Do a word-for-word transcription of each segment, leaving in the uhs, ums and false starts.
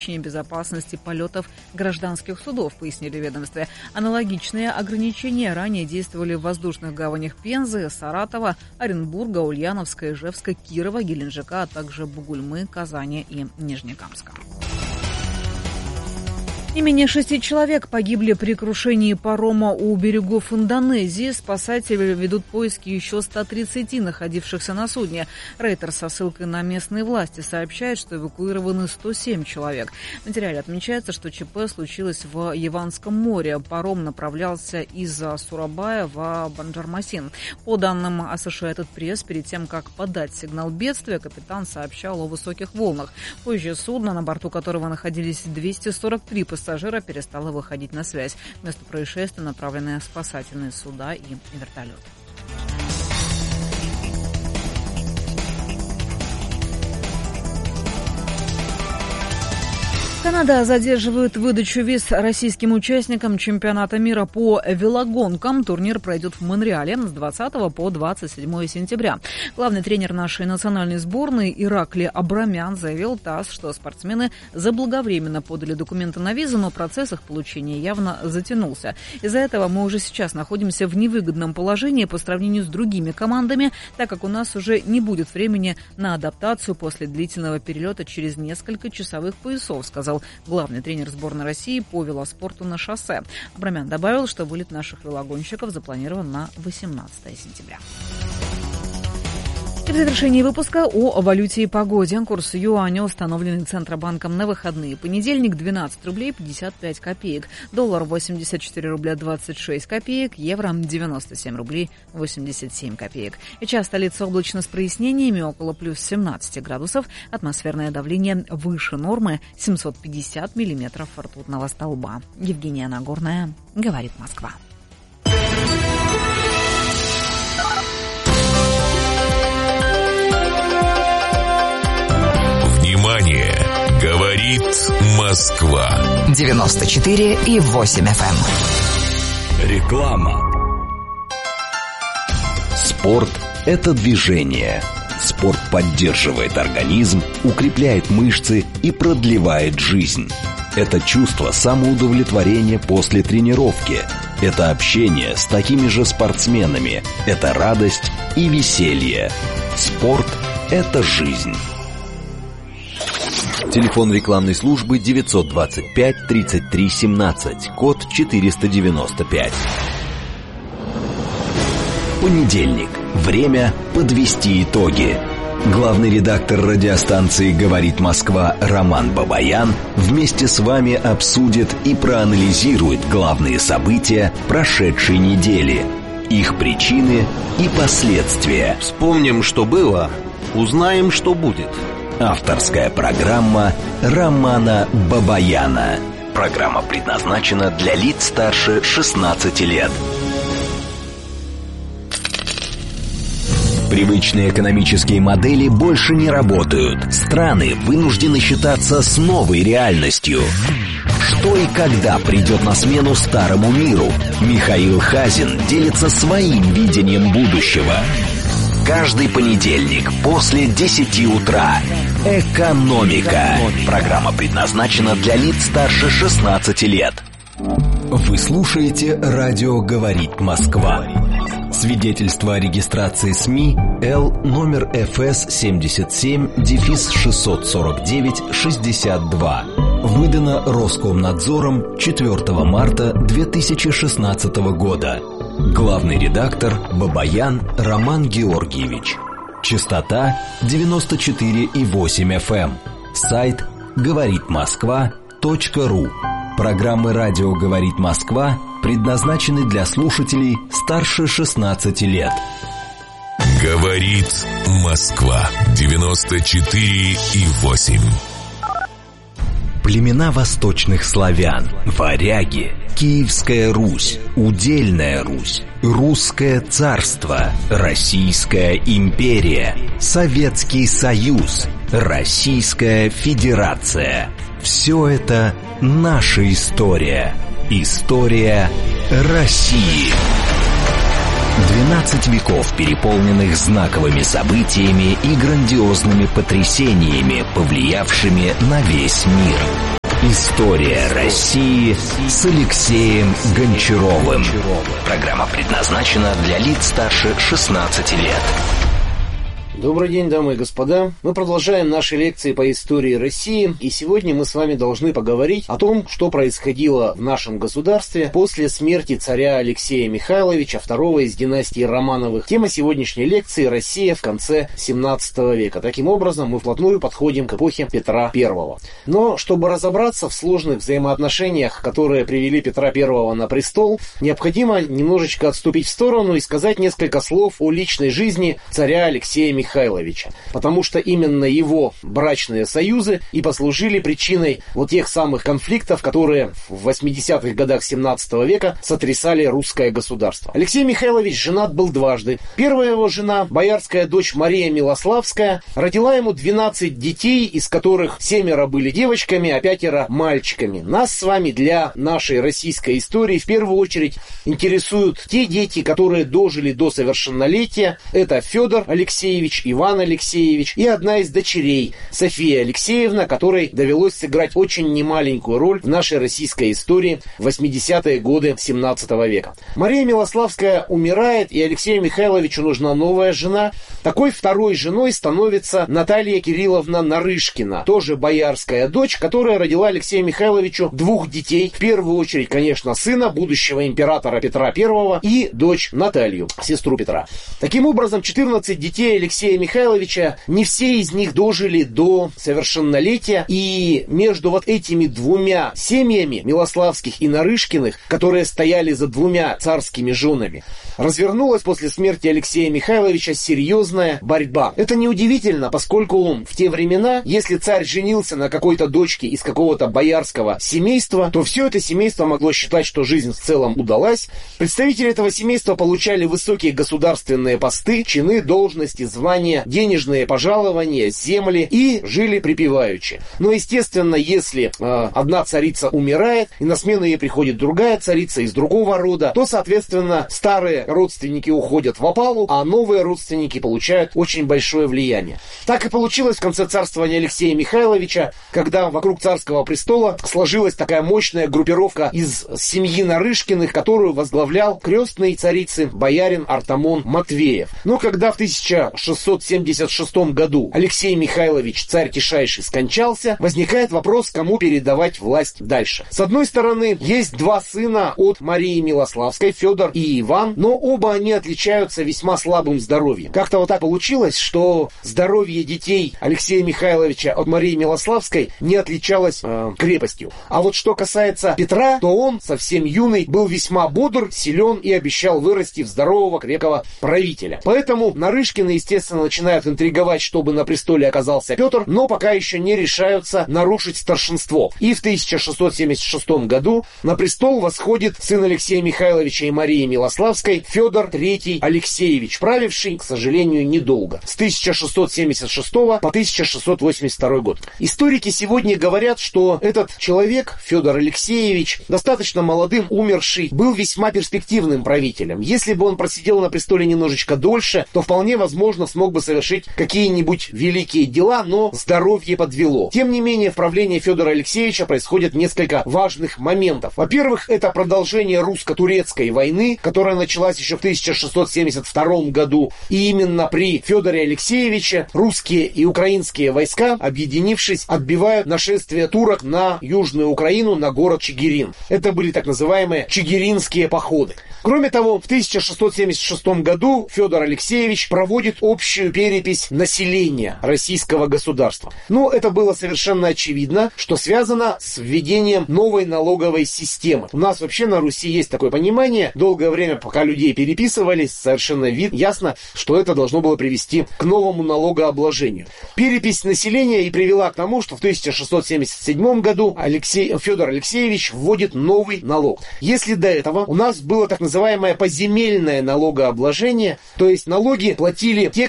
безопасности полетов гражданских судов, пояснили в ведомстве. Аналогичные ограничения ранее действовали в воздушных гаванях Пензы, Саратова, Оренбурга, Ульяновска, Ижевска, Кирова, Геленджика, а также Бугульмы, Казани и Нижнекамска. Не менее шести человек погибли при крушении парома у берегов Индонезии. Спасатели ведут поиски еще ста тридцати находившихся на судне. Рейтер со ссылкой на местные власти сообщает, что эвакуированы сто семь человек. В материале отмечается, что ЧП случилось в Яванском море. Паром направлялся из Сурабая в Банджармасин. По данным Associated Press, перед тем, как подать сигнал бедствия, капитан сообщал о высоких волнах. Позже судно, на борту которого находились двести сорок три пассажира, Пассажира перестала выходить на связь. В место происшествия направлены спасательные суда и вертолеты. Канада задерживает выдачу виз российским участникам чемпионата мира по велогонкам. Турнир пройдет в Монреале с двадцатого по двадцать седьмое сентября. Главный тренер нашей национальной сборной Ираклий Абрамян заявил ТАСС, что спортсмены заблаговременно подали документы на визу, но процесс их получения явно затянулся. Из-за этого мы уже сейчас находимся в невыгодном положении по сравнению с другими командами, так как у нас уже не будет времени на адаптацию после длительного перелета через несколько часовых поясов, сказал главный тренер сборной России по велоспорту на шоссе. Абрамян добавил, что вылет наших велогонщиков запланирован на восемнадцатое сентября. И в завершении выпуска о валюте и погоде. Курс юаня, установленный Центробанком на выходные. Понедельник двенадцать рублей пятьдесят пять копеек. Доллар восемьдесят четыре рубля двадцать шесть копеек. Евро девяносто семь рублей восемьдесят семь копеек. Сейчас столица облачно с прояснениями, около плюс семнадцати градусов. Атмосферное давление выше нормы, семьсот пятьдесят миллиметров ртутного столба. Евгения Нагорная, говорит Москва. Внимание! Говорит Москва. девяносто четыре и восемь эф эм. Реклама. Спорт – это движение. Спорт поддерживает организм, укрепляет мышцы и продлевает жизнь. Это чувство самоудовлетворения после тренировки. Это общение с такими же спортсменами. Это радость и веселье. Спорт – это жизнь. Телефон рекламной службы девятьсот двадцать пять тридцать три семнадцать, код четыреста девяносто пять. Понедельник. Время подвести итоги. Главный редактор радиостанции «Говорит Москва» Роман Бабаян вместе с вами обсудит и проанализирует главные события прошедшей недели, их причины и последствия. Вспомним, что было, узнаем, что будет. Авторская программа Романа Бабаяна. Программа предназначена для лиц старше шестнадцати лет. Привычные экономические модели больше не работают. Страны вынуждены считаться с новой реальностью. Что и когда придет на смену старому миру? Михаил Хазин делится своим видением будущего. Каждый понедельник после десяти утра. Экономика. Программа предназначена для лиц старше шестнадцати лет. Вы слушаете радио «Говорит Москва». Свидетельство о регистрации СМИ Л номер эф эс семьдесят семь шестьсот сорок девять шестьдесят два. Выдано Роскомнадзором четвёртого марта две тысячи шестнадцатого года. Главный редактор Бабаян Роман Георгиевич. Частота девяносто четыре и восемь эф эм. Сайт говорит москва точка ру. Программы радио «Говорит Москва» предназначены для слушателей старше шестнадцати лет. Говорит Москва. девяносто четыре и восемь. Племена восточных славян, варяги, Киевская Русь, Удельная Русь, Русское царство, Российская империя, Советский Союз, Российская Федерация. Все это наша история. История России. двенадцать веков, переполненных знаковыми событиями и грандиозными потрясениями, повлиявшими на весь мир. История России с Алексеем Гончаровым. Программа предназначена для лиц старше шестнадцати лет. Добрый день, дамы и господа. Мы продолжаем наши лекции по истории России, и сегодня мы с вами должны поговорить о том, что происходило в нашем государстве после смерти царя Алексея Михайловича, второго из династии Романовых. Тема сегодняшней лекции — Россия в конце семнадцатого века. Таким образом, мы вплотную подходим к эпохе Петра Первого. Но чтобы разобраться в сложных взаимоотношениях, которые привели Петра Первого на престол, необходимо немножечко отступить в сторону и сказать несколько слов о личной жизни царя Алексея Михайловича. Михайловича, потому что именно его брачные союзы и послужили причиной вот тех самых конфликтов, которые в восьмидесятых годах семнадцатого века сотрясали русское государство. Алексей Михайлович женат был дважды. Первая его жена, боярская дочь Мария Милославская, родила ему двенадцать детей, из которых семеро были девочками, а пятеро мальчиками. Нас с вами для нашей российской истории в первую очередь интересуют те дети, которые дожили до совершеннолетия. Это Федор Алексеевич, Иван Алексеевич и одна из дочерей, София Алексеевна, которой довелось сыграть очень немаленькую роль в нашей российской истории в восьмидесятые годы семнадцатого века. Мария Милославская умирает, и Алексею Михайловичу нужна новая жена. Такой второй женой становится Наталья Кирилловна Нарышкина, тоже боярская дочь, которая родила Алексею Михайловичу двух детей. В первую очередь, конечно, сына, будущего императора Петра Первого, и дочь Наталью, сестру Петра. Таким образом, четырнадцать детей Алексея Михайловича, не все из них дожили до совершеннолетия, и между вот этими двумя семьями, Милославских и Нарышкиных, которые стояли за двумя царскими женами, развернулась после смерти Алексея Михайловича серьезная борьба. Это неудивительно, поскольку в те времена, если царь женился на какой-то дочке из какого-то боярского семейства, то все это семейство могло считать, что жизнь в целом удалась. Представители этого семейства получали высокие государственные посты, чины, должности, звания, денежные пожалования, земли и жили припеваючи. Но, естественно, если э, одна царица умирает, и на смену ей приходит другая царица из другого рода, то, соответственно, старые родственники уходят в опалу, а новые родственники получают очень большое влияние. Так и получилось в конце царствования Алексея Михайловича, когда вокруг царского престола сложилась такая мощная группировка из семьи Нарышкиных, которую возглавлял крестный царицы боярин Артамон Матвеев. Но когда в тысяча шестьсот семьдесят шестом году Алексей Михайлович, царь Тишайший, скончался, возникает вопрос, кому передавать власть дальше. С одной стороны, есть два сына от Марии Милославской, Федор и Иван, но оба они отличаются весьма слабым здоровьем. Как-то вот так получилось, что здоровье детей Алексея Михайловича от Марии Милославской не отличалось э, крепостью. А вот что касается Петра, то он, совсем юный, был весьма бодр, силен и обещал вырасти в здорового, крепкого правителя. Поэтому Нарышкины, естественно, начинают интриговать, чтобы на престоле оказался Петр, но пока еще не решаются нарушить старшинство. И в тысяча шестьсот семьдесят шестом году на престол восходит сын Алексея Михайловича и Марии Милославской, Федор Третий Алексеевич, правивший, к сожалению, недолго, с тысяча шестьсот семьдесят шестого по тысяча шестьсот восемьдесят второй год. Историки сегодня говорят, что этот человек, Федор Алексеевич, достаточно молодым, умерший, был весьма перспективным правителем. Если бы он просидел на престоле немножечко дольше, то вполне возможно смог бы совершить какие-нибудь великие дела, но здоровье подвело. Тем не менее, в правлении Федора Алексеевича происходит несколько важных моментов. Во-первых, это продолжение русско-турецкой войны, которая началась еще в тысяча шестьсот семьдесят втором году. И именно при Федоре Алексеевиче русские и украинские войска, объединившись, отбивают нашествие турок на Южную Украину, на город Чигирин. Это были так называемые чигиринские походы. Кроме того, в тысяча шестьсот семьдесят шестом году Федор Алексеевич проводит общую перепись населения российского государства. Но это было совершенно очевидно, что связано с введением новой налоговой системы. У нас вообще на Руси есть такое понимание. Долгое время, пока людей переписывались, совершенно вид, ясно, что это должно было привести к новому налогообложению. Перепись населения и привела к тому, что в тысяча шестьсот семьдесят седьмом году Алексей, Федор Алексеевич вводит новый налог. Если до этого у нас было так называемое поземельное налогообложение, то есть налоги платили те,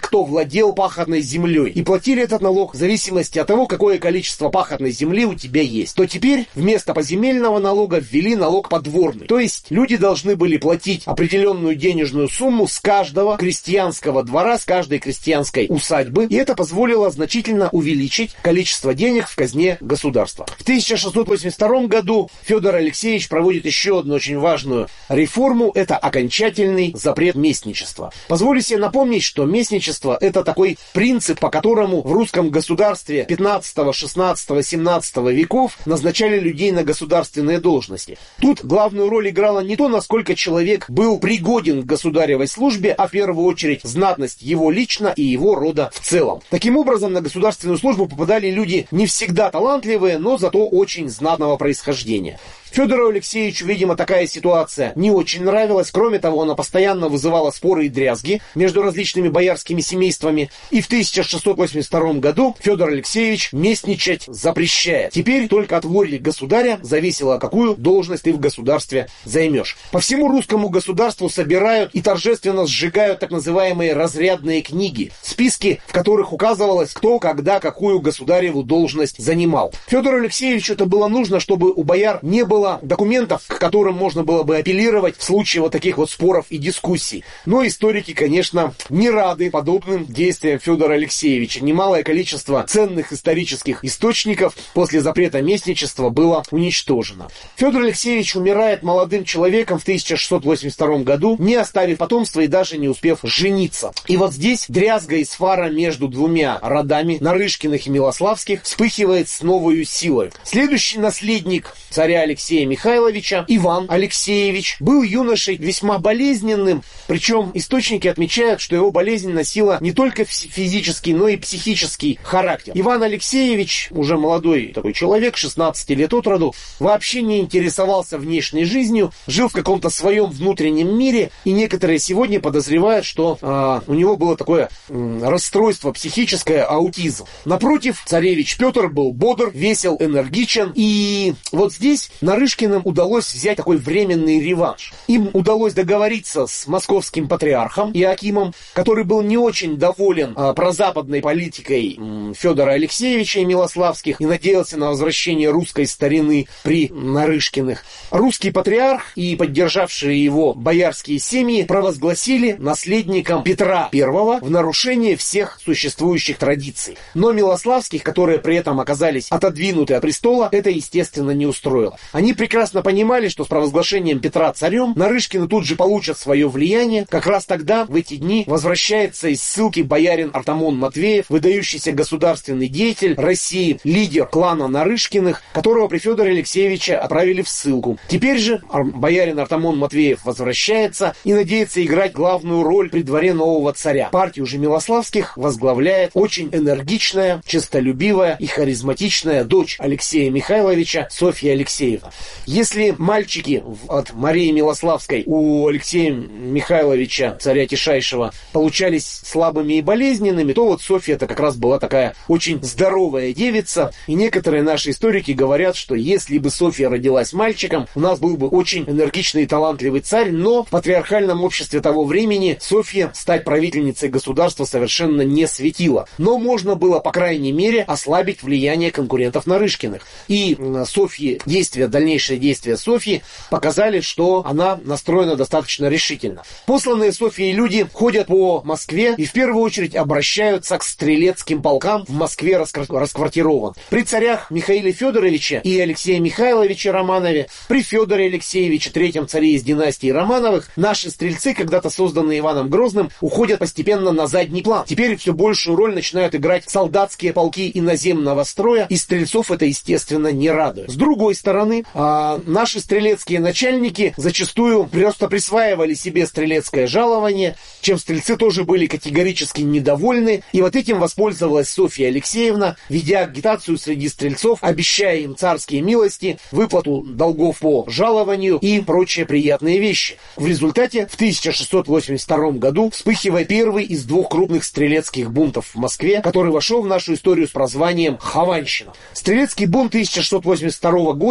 кто владел пахотной землей. И платили этот налог в зависимости от того, какое количество пахотной земли у тебя есть. То теперь вместо поземельного налога ввели налог подворный. То есть люди должны были платить определенную денежную сумму с каждого крестьянского двора, с каждой крестьянской усадьбы. И это позволило значительно увеличить количество денег в казне государства. В тысяча шестьсот восемьдесят втором году Федор Алексеевич проводит еще одну очень важную реформу. Это окончательный запрет местничества. Позволю себе напомнить, что местничество — это такой принцип, по которому в русском государстве пятнадцатого, шестнадцатого, семнадцатого веков назначали людей на государственные должности. Тут главную роль играло не то, насколько человек был пригоден к государевой службе, а в первую очередь знатность его лично и его рода в целом. Таким образом, на государственную службу попадали люди не всегда талантливые, но зато очень знатного происхождения. Федору Алексеевичу, видимо, такая ситуация не очень нравилась. Кроме того, она постоянно вызывала споры и дрязги между различными боярскими семействами. И в тысяча шестьсот восемьдесят втором году Федор Алексеевич местничать запрещает. Теперь только от воли государя зависело, какую должность ты в государстве займешь. По всему русскому государству собирают и торжественно сжигают так называемые разрядные книги. Списки, в которых указывалось, кто, когда, какую государеву должность занимал. Федору Алексеевичу это было нужно, чтобы у бояр не было документов, к которым можно было бы апеллировать в случае вот таких вот споров и дискуссий. Но историки, конечно, не рады подобным действиям Федора Алексеевича. Немалое количество ценных исторических источников после запрета местничества было уничтожено. Федор Алексеевич умирает молодым человеком в тысяча шестьсот восемьдесят втором году, не оставив потомства и даже не успев жениться. И вот здесь дрязга и свара между двумя родами, Нарышкиных и Милославских, вспыхивает с новой силой. Следующий наследник царя Алексея Михайловича, Иван Алексеевич, был юношей весьма болезненным, причем источники отмечают, что его болезнь носила не только физический, но и психический характер. Иван Алексеевич, уже молодой такой человек, шестнадцати лет от роду, вообще не интересовался внешней жизнью, жил в каком-то своем внутреннем мире, и некоторые сегодня подозревают, что э, у него было такое э, расстройство психическое, аутизм. Напротив, царевич Петр был бодр, весел, энергичен, и вот здесь Нарышкиным удалось взять такой временный реванш. Им удалось договориться с московским патриархом Иоакимом, который был не очень доволен а, прозападной политикой м, Федора Алексеевича и Милославских и надеялся на возвращение русской старины при Нарышкиных. Русский патриарх и поддержавшие его боярские семьи провозгласили наследником Петра Первого в нарушение всех существующих традиций. Но Милославских, которые при этом оказались отодвинуты от престола, это, естественно, не устроило. Они прекрасно понимали, что с провозглашением Петра царем Нарышкины тут же получат свое влияние. Как раз тогда, в эти дни, возвращается из ссылки боярин Артамон Матвеев, выдающийся государственный деятель России, лидер клана Нарышкиных, которого при Федоре Алексеевиче отправили в ссылку. Теперь же боярин Артамон Матвеев возвращается и надеется играть главную роль при дворе нового царя. Партию же Милославских возглавляет очень энергичная, честолюбивая и харизматичная дочь Алексея Михайловича Софья Алексеевна. Если мальчики от Марии Милославской у Алексея Михайловича, царя Тишайшего, получались слабыми и болезненными, то вот Софья это как раз была такая очень здоровая девица. И некоторые наши историки говорят, что если бы Софья родилась мальчиком, у нас был бы очень энергичный и талантливый царь, но в патриархальном обществе того времени Софья стать правительницей государства совершенно не светила. Но можно было, по крайней мере, ослабить влияние конкурентов Нарышкиных. И Софье действия, дальнейшие действия Софьи показали, что она настроена достаточно решительно. Посланные Софьей люди ходят по Москве и в первую очередь обращаются к стрелецким полкам в Москве расквартирован. При царях Михаиле Федоровиче и Алексее Михайловиче Романове, при Федоре Алексеевиче, третьем царе из династии Романовых, наши стрельцы, когда-то созданные Иваном Грозным, уходят постепенно на задний план. Теперь все большую роль начинают играть солдатские полки иноземного строя, и стрельцов это, естественно, не радует. С другой стороны, а, наши стрелецкие начальники зачастую просто присваивали себе стрелецкое жалование, чем стрельцы тоже были категорически недовольны, и вот этим воспользовалась Софья Алексеевна, ведя агитацию среди стрельцов, обещая им царские милости, выплату долгов по жалованию и прочие приятные вещи. В результате в тысяча шестьсот восемьдесят втором году вспыхивает первый из двух крупных стрелецких бунтов в Москве, который вошел в нашу историю с прозванием Хованщина. Стрелецкий бунт тысяча шестьсот восемьдесят второго года был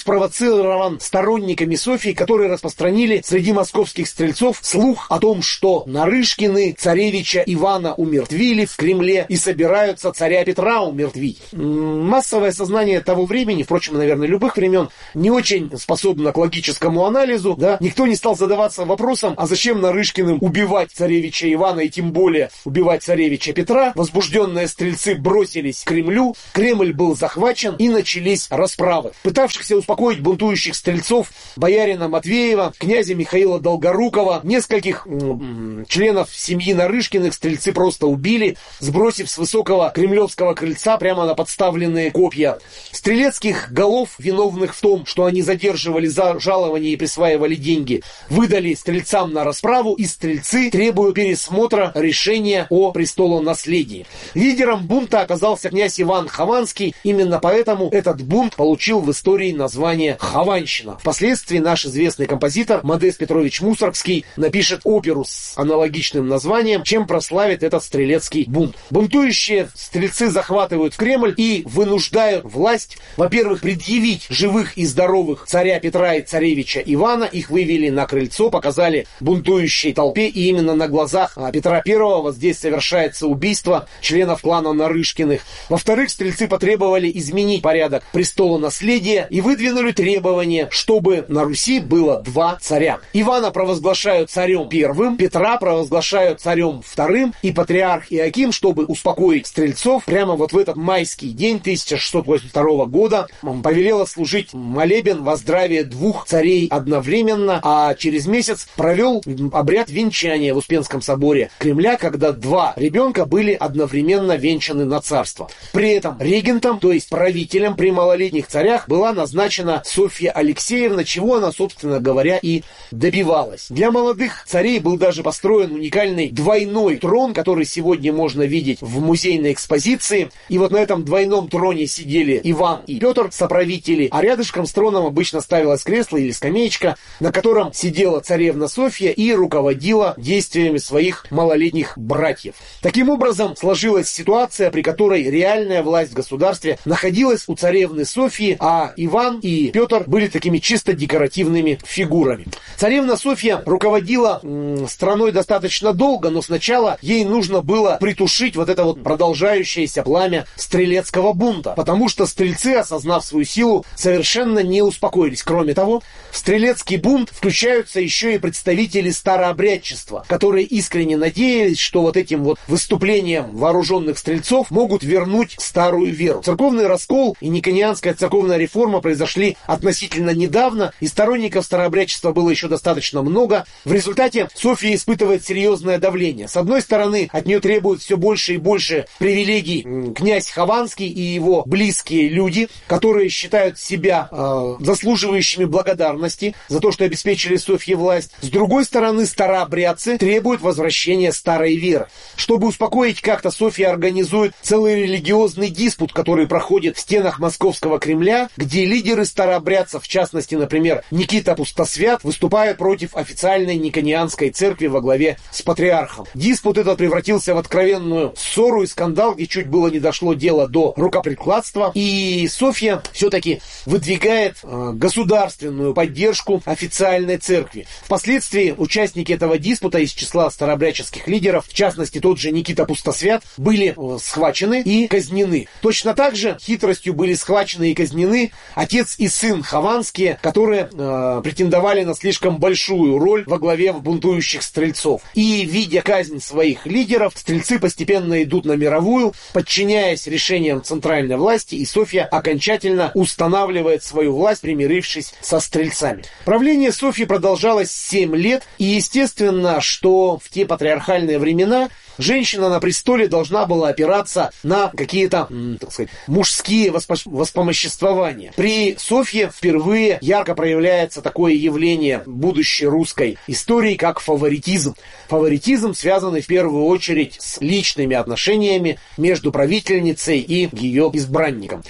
спровоцирован сторонниками Софьи, которые распространили среди московских стрельцов слух о том, что Нарышкины царевича Ивана умертвили в Кремле и собираются царя Петра умертвить. Массовое сознание того времени, впрочем, наверное, любых времен, не очень способно к логическому анализу, да? Никто не стал задаваться вопросом, а зачем Нарышкиным убивать царевича Ивана и тем более убивать царевича Петра. Возбужденные стрельцы бросились к Кремлю, Кремль был захвачен и начались расправы. Пытавшихся успокоить бунтующих стрельцов боярина Матвеева, князя Михаила Долгорукова, нескольких м- членов семьи Нарышкиных стрельцы просто убили, сбросив с высокого кремлевского крыльца прямо на подставленные копья. Стрелецких голов, виновных в том, что они задерживали за жалование и присваивали деньги, выдали стрельцам на расправу, и стрельцы требуют пересмотра решения о престолонаследии. Лидером бунта оказался князь Иван Хованский. Именно поэтому этот бунт получил в истории название Хованщина. Впоследствии наш известный композитор Модест Петрович Мусоргский напишет оперу с аналогичным названием, чем прославит этот стрелецкий бунт. Бунтующие стрельцы захватывают Кремль и вынуждают власть, во-первых, предъявить живых и здоровых царя Петра и царевича Ивана. Их вывели на крыльцо, показали бунтующей толпе, и именно на глазах Петра Первого здесь совершается убийство членов клана Нарышкиных. Во-вторых, стрельцы потребовали изменить порядок престолонаследия и выдвинули требование, чтобы на Руси было два царя. Ивана провозглашают царем первым, Петра провозглашают царем вторым, и патриарх Иоаким, чтобы успокоить стрельцов, прямо вот в этот майский день тысяча шестьсот восемьдесят второго года повелел служить молебен во здравие двух царей одновременно, а через месяц провел обряд венчания в Успенском соборе Кремля, когда два ребенка были одновременно венчаны на царство. При этом регентом, то есть правителем при малолетних царях, была назначена Софья Алексеевна, чего она, собственно говоря, и добивалась. Для молодых царей был даже построен уникальный двойной трон, который сегодня можно видеть в музейной экспозиции. И вот на этом двойном троне сидели Иван и Петр, соправители, а рядышком с троном обычно ставилось кресло или скамеечка, на котором сидела царевна Софья и руководила действиями своих малолетних братьев. Таким образом, сложилась ситуация, при которой реальная власть в государстве находилась у царевны Софьи, а Иван и Петр были такими чисто декоративными фигурами. Царевна Софья руководила м, страной достаточно долго, но сначала ей нужно было притушить вот это вот продолжающееся пламя стрелецкого бунта, потому что стрельцы, осознав свою силу, совершенно не успокоились. Кроме того, в стрелецкий бунт включаются еще и представители старообрядчества, которые искренне надеялись, что вот этим вот выступлением вооруженных стрельцов могут вернуть старую веру. Церковный раскол и никонианская церковная реформа произошли относительно недавно, и сторонников старообрядчества было еще достаточно много. В результате Софья испытывает серьезное давление. С одной стороны, от нее требуют все больше и больше привилегий князь Хованский и его близкие люди, которые считают себя э, заслуживающими благодарности за то, что обеспечили Софье власть. С другой стороны, старообрядцы требуют возвращения старой веры. Чтобы успокоить как-то, Софья организует целый религиозный диспут, который проходит в стенах Московского Кремля, где лидеры старообрядцев, в частности, например, Никита Пустосвят, выступают против официальной никонианской церкви во главе с патриархом. Диспут этот превратился в откровенную ссору и скандал, где чуть было не дошло дело до рукоприкладства. И Софья все-таки выдвигает э, государственную поддержку официальной церкви. Впоследствии участники этого диспута из числа старообрядческих лидеров, в частности тот же Никита Пустосвят, были э, схвачены и казнены. Точно так же хитростью были схвачены и казнены отец и сын Хованские, которые э, претендовали на слишком большую роль во главе бунтующих стрельцов. И, видя казнь своих лидеров, стрельцы постепенно идут на мировую, подчиняясь решениям центральной власти, и Софья окончательно устанавливает свою власть, примирившись со стрельцами. Правление Софьи продолжалось семь лет, и естественно, что в те патриархальные времена женщина на престоле должна была опираться на какие-то, так сказать, мужские воспо- воспомоществования. При Софье впервые ярко проявляется такое явление будущей русской истории, как фаворитизм. Фаворитизм, связанный в первую очередь с личными отношениями между правительницей и ее избранником.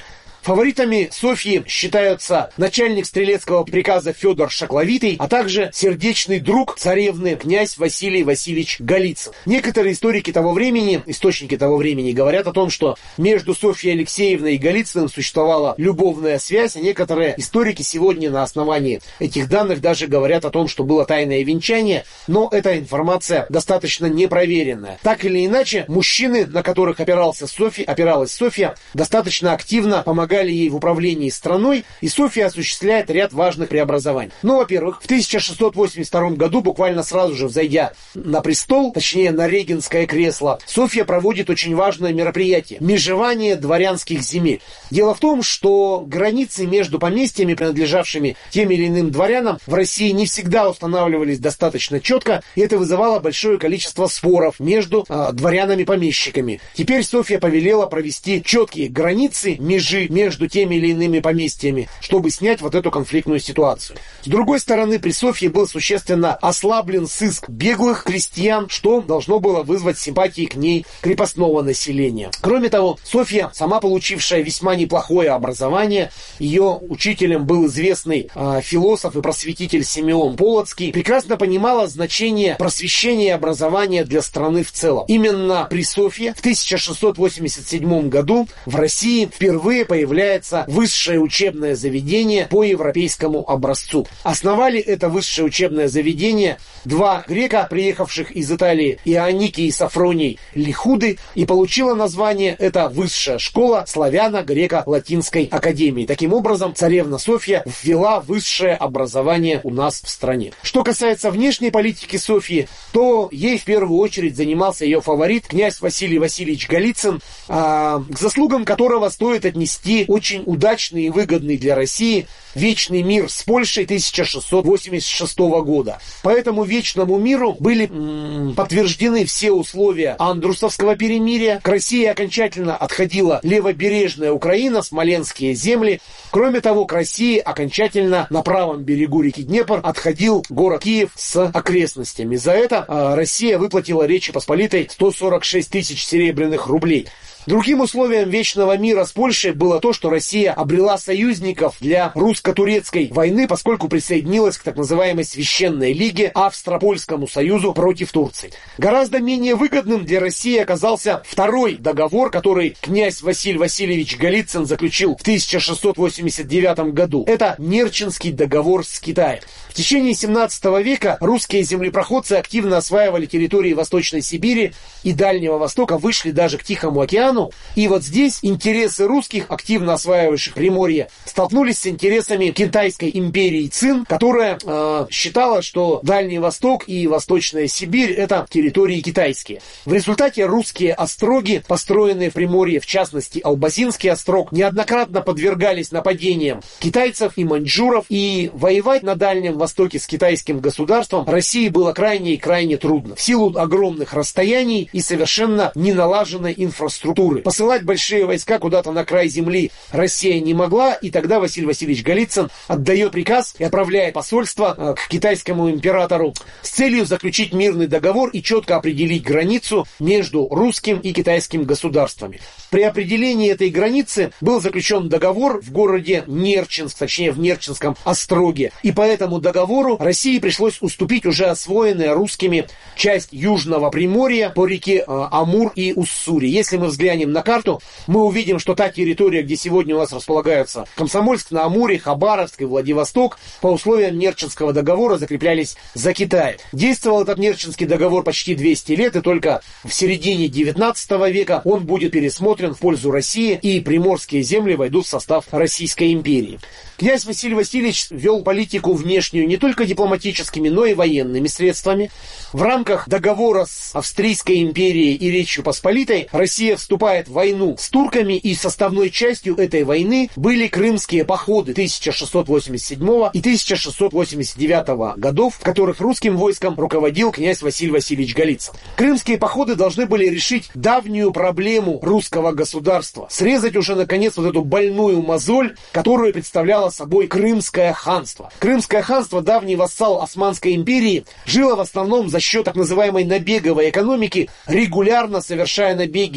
Фаворитами Софьи считаются начальник стрелецкого приказа Федор Шакловитый, а также сердечный друг царевны князь Василий Васильевич Голицын. Некоторые историки того времени, источники того времени говорят о том, что между Софьей Алексеевной и Голицыным существовала любовная связь, а некоторые историки сегодня на основании этих данных даже говорят о том, что было тайное венчание, но эта информация достаточно непроверенная. Так или иначе, мужчины, на которых опирался Софья, опиралась Софья, достаточно активно помогали ей в управлении страной, и Софья осуществляет ряд важных преобразований. Ну, во-первых, в тысяча шестьсот восемьдесят втором году, буквально сразу же взойдя на престол, точнее на регентское кресло, Софья проводит очень важное мероприятие – межевание дворянских земель. Дело в том, что границы между поместьями, принадлежавшими тем или иным дворянам, в России не всегда устанавливались достаточно четко, и это вызывало большое количество споров между э, дворянами-помещиками. Теперь Софья повелела провести четкие границы, межи между теми или иными поместьями, чтобы снять вот эту конфликтную ситуацию. С другой стороны, при Софье был существенно ослаблен сыск беглых крестьян, что должно было вызвать симпатии к ней крепостного населения. Кроме того, Софья, сама получившая весьма неплохое образование, ее учителем был известный э, философ и просветитель Симеон Полоцкий, прекрасно понимала значение просвещения и образования для страны в целом. Именно при Софье в тысяча шестьсот восемьдесят седьмом году в России впервые появляется высшее учебное заведение по европейскому образцу. Основали это высшее учебное заведение два грека, приехавших из Италии, Ионикий и Сафроний Лихуды, и получила название это Высшая школа славяно-греко-латинской академии. Таким образом, царевна Софья ввела высшее образование у нас в стране. Что касается внешней политики Софьи, то ей в первую очередь занимался ее фаворит, князь Василий Васильевич Голицын, а, к заслугам которого стоит отнести очень удачный и выгодный для России вечный мир с Польшей тысяча шестьсот восемьдесят шестого года. По этому вечному миру были м- подтверждены все условия Андрусовского перемирия. К России окончательно отходила левобережная Украина, смоленские земли. Кроме того, к России окончательно на правом берегу реки Днепр отходил город Киев с окрестностями. За это э, Россия выплатила Речи Посполитой сто сорок шесть тысяч серебряных рублей. Другим условием вечного мира с Польшей было то, что Россия обрела союзников для русско-турецкой войны, поскольку присоединилась к так называемой Священной Лиге, Австро-Польскому союзу против Турции. Гораздо менее выгодным для России оказался второй договор, который князь Василий Васильевич Голицын заключил в тысяча шестьсот восемьдесят девятом году. Это Нерчинский договор с Китаем. В течение семнадцатого века русские землепроходцы активно осваивали территории Восточной Сибири и Дальнего Востока, вышли даже к Тихому океану. И вот здесь интересы русских, активно осваивающих Приморье, столкнулись с интересами Китайской империи Цин, которая э, считала, что Дальний Восток и Восточная Сибирь – это территории китайские. В результате русские остроги, построенные в Приморье, в частности Албазинский острог, неоднократно подвергались нападениям китайцев и маньчжуров, и воевать на Дальнем Востоке с китайским государством России было крайне и крайне трудно в силу огромных расстояний и совершенно неналаженной инфраструктуры. Посылать большие войска куда-то на край земли Россия не могла, и тогда Василий Васильевич Голицын отдает приказ и отправляет посольство к китайскому императору с целью заключить мирный договор и четко определить границу между русским и китайским государствами. При определении этой границы был заключен договор в городе Нерчинск, точнее в Нерчинском остроге, и по этому договору России пришлось уступить уже освоенные русскими часть Южного Приморья по реке Амур и Уссури. Если мы взглянем на карту, мы увидим, что та территория, где сегодня у нас располагаются Комсомольск на Амуре, Хабаровск и Владивосток, по условиям Нерчинского договора закреплялись за Китаем. Действовал этот Нерчинский договор почти двести лет, и только в середине девятнадцатого века он будет пересмотрен в пользу России, и приморские земли войдут в состав Российской империи. Князь Василий Васильевич вел политику внешнюю не только дипломатическими, но и военными средствами. В рамках договора с Австрийской империей и Речью Посполитой Россия вступает в войну с турками, и составной частью этой войны были крымские походы тысяча шестьсот восемьдесят седьмого и тысяча шестьсот восемьдесят девятого годов, в которых русским войском руководил князь Василий Васильевич Голицын. Крымские походы должны были решить давнюю проблему русского государства, срезать уже наконец вот эту больную мозоль, которую представляло собой Крымское ханство. Крымское ханство, давний вассал Османской империи, жило в основном за счет так называемой набеговой экономики, регулярно совершая набеги на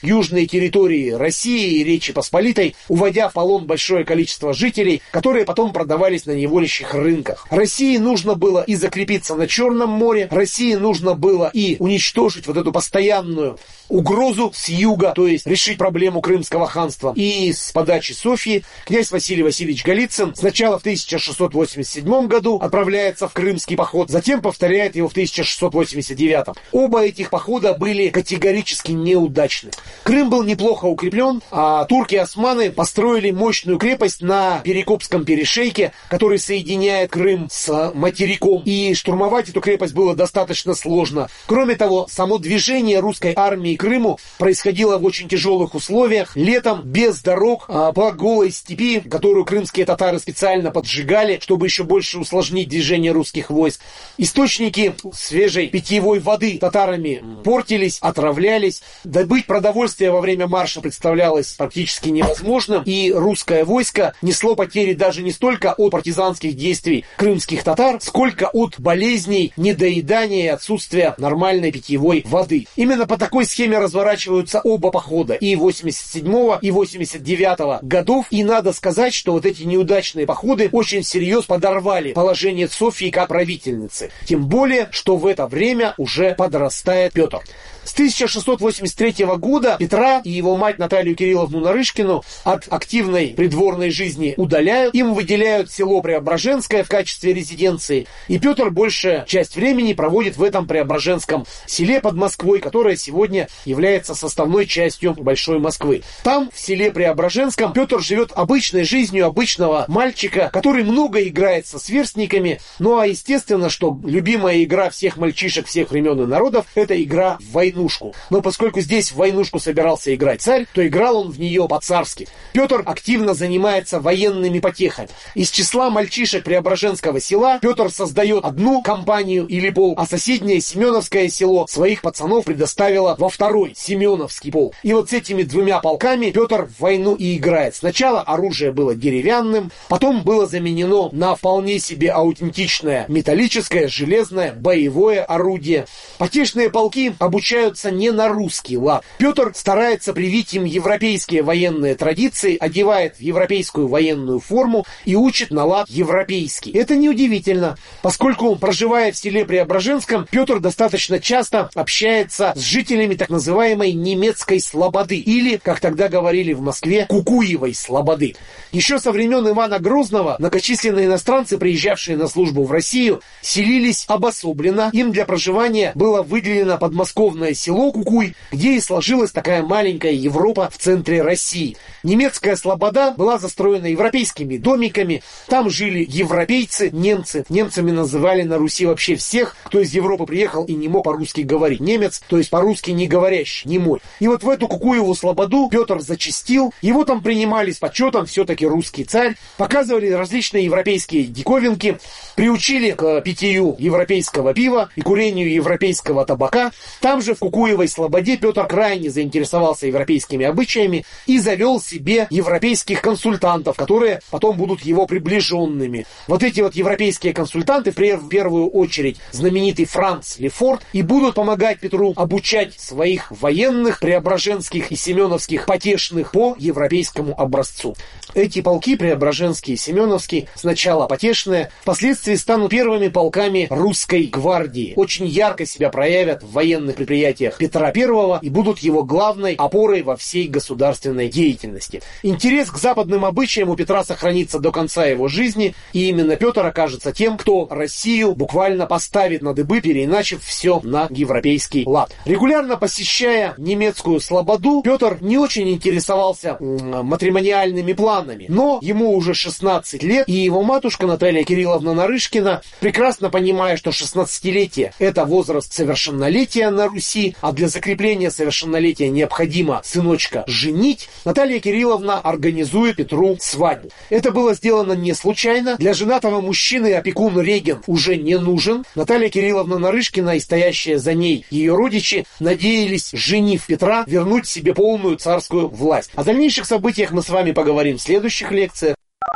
южные территории России и Речи Посполитой, уводя в полон большое количество жителей, которые потом продавались на неволящих рынках. России нужно было и закрепиться на Черном море, России нужно было и уничтожить вот эту постоянную угрозу с юга, то есть решить проблему Крымского ханства. И с подачи Софьи князь Василий Васильевич Голицын сначала в тысяча шестьсот восемьдесят седьмом году отправляется в Крымский поход, затем повторяет его в тысяча шестьсот восемьдесят девятом. Оба этих похода были категорически неудачны. Крым был неплохо укреплен, а турки-османы построили мощную крепость на Перекопском перешейке, который соединяет Крым с материком. И штурмовать эту крепость было достаточно сложно. Кроме того, само движение русской армии к Крыму происходило в очень тяжелых условиях. Летом без дорог, а по голой степи, которую крымские татары специально поджигали, чтобы еще больше усложнить движение русских войск. Источники свежей питьевой воды татарами портились, отравлялись. Добыть продовольствие во время марша представлялось практически невозможным. И русское войско несло потери даже не столько от партизанских действий крымских татар, сколько от болезней, недоедания и отсутствия нормальной питьевой воды. Именно по такой схеме разворачиваются оба похода, и восемьдесят седьмого, и восемьдесят девятого годов. И надо сказать, что вот эти неудачные походы очень всерьез подорвали положение Софьи как правительницы. Тем более, что в это время уже подрастает Петр. С тысяча шестьсот восемьдесят третьего года Петра и его мать Наталью Кирилловну Нарышкину от активной придворной жизни удаляют. Им выделяют село Преображенское в качестве резиденции. И Петр большая часть времени проводит в этом Преображенском селе под Москвой, которое сегодня является составной частью Большой Москвы. Там, в селе Преображенском, Петр живет обычной жизнью обычного мальчика, который много играет со сверстниками. Ну а естественно, что любимая игра всех мальчишек всех времен и народов — это игра в войну. Но поскольку здесь в войнушку собирался играть царь, то играл он в нее по-царски. Петр активно занимается военными потехами. Из числа мальчишек Преображенского села Петр создает одну компанию или полк, а соседнее Семеновское село своих пацанов предоставило во второй Семеновский полк. И вот с этими двумя полками Петр в войну и играет. Сначала оружие было деревянным, потом было заменено на вполне себе аутентичное металлическое, железное, боевое орудие. Потешные полки обучают не на русский лад. Петр старается привить им европейские военные традиции, одевает в европейскую военную форму и учит на лад европейский. Это неудивительно, поскольку, проживая в селе Преображенском, Петр достаточно часто общается с жителями так называемой немецкой слободы, или, как тогда говорили в Москве, Кукуевой слободы. Еще со времен Ивана Грозного многочисленные иностранцы, приезжавшие на службу в Россию, селились обособленно. Им для проживания было выделено подмосковное село Кукуй, где и сложилась такая маленькая Европа в центре России. Немецкая слобода была застроена европейскими домиками, там жили европейцы, немцы. Немцами называли на Руси вообще всех, кто из Европы приехал и не мог по-русски говорить. Немец, то есть по-русски не говорящий, немой. И вот в эту Кукуеву слободу Петр зачастил, его там принимали с почетом, все-таки русский царь, показывали различные европейские диковинки, приучили к питью европейского пива и курению европейского табака. Там же в Кукуевой слободе Петр крайне заинтересовался европейскими обычаями и завел себе европейских консультантов, которые потом будут его приближенными. Вот эти вот европейские консультанты, в первую очередь знаменитый Франц Лефорт, и будут помогать Петру обучать своих военных, преображенских и семеновских потешных по европейскому образцу. Эти полки, Преображенский и Семеновский, сначала потешные, впоследствии станут первыми полками русской гвардии. Очень ярко себя проявят в военных предприятиях Петра Первого и будут его главной опорой во всей государственной деятельности. Интерес к западным обычаям у Петра сохранится до конца его жизни, и именно Петр окажется тем, кто Россию буквально поставит на дыбы, переиначив все на европейский лад. Регулярно посещая немецкую слободу, Петр не очень интересовался матримониальными планами, но ему уже шестнадцать лет, и его матушка Наталья Кирилловна Нарышкина, прекрасно понимая, что шестнадцатилетие — это возраст совершеннолетия на Руси, а для закрепления совершеннолетия необходимо сыночка женить, Наталья Кирилловна организует Петру свадьбу. Это было сделано не случайно. Для женатого мужчины опекун-регент уже не нужен. Наталья Кирилловна Нарышкина и стоящие за ней ее родичи надеялись, женив Петра, вернуть себе полную царскую власть. О дальнейших событиях мы с вами поговорим в следующих лекциях.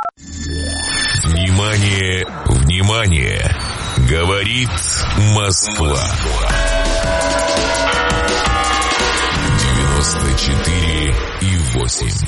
Внимание, внимание! Говорит Москва. девяносто четыре и восемь.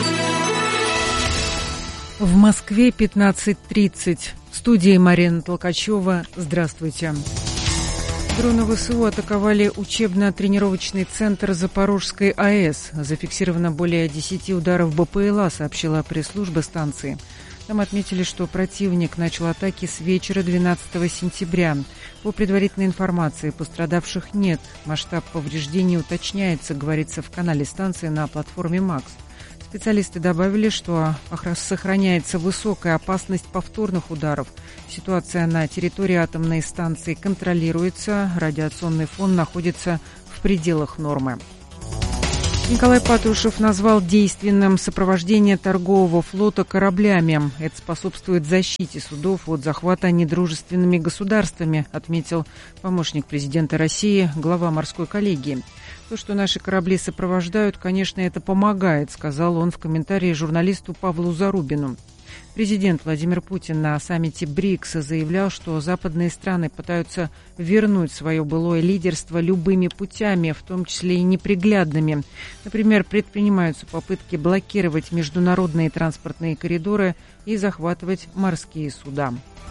В Москве пятнадцать тридцать. В студии Марина Толкачева. Здравствуйте. Дроны ВСУ атаковали учебно-тренировочный центр Запорожской АЭС. Зафиксировано более десяти ударов БПЛА, сообщила пресс-служба станции. Там отметили, что противник начал атаки с вечера двенадцатого сентября. По предварительной информации, пострадавших нет. Масштаб повреждений уточняется, говорится в канале станции на платформе МАКС. Специалисты добавили, что сохраняется высокая опасность повторных ударов. Ситуация на территории атомной станции контролируется, радиационный фон находится в пределах нормы. Николай Патрушев назвал действенным сопровождение торгового флота кораблями. Это способствует защите судов от захвата недружественными государствами, отметил помощник президента России, глава морской коллегии. То, что наши корабли сопровождают, конечно, это помогает, сказал он в комментарии журналисту Павлу Зарубину. Президент Владимир Путин на саммите БРИКС заявлял, что западные страны пытаются вернуть свое былое лидерство любыми путями, в том числе и неприглядными. Например, предпринимаются попытки блокировать международные транспортные коридоры и захватывать морские суда.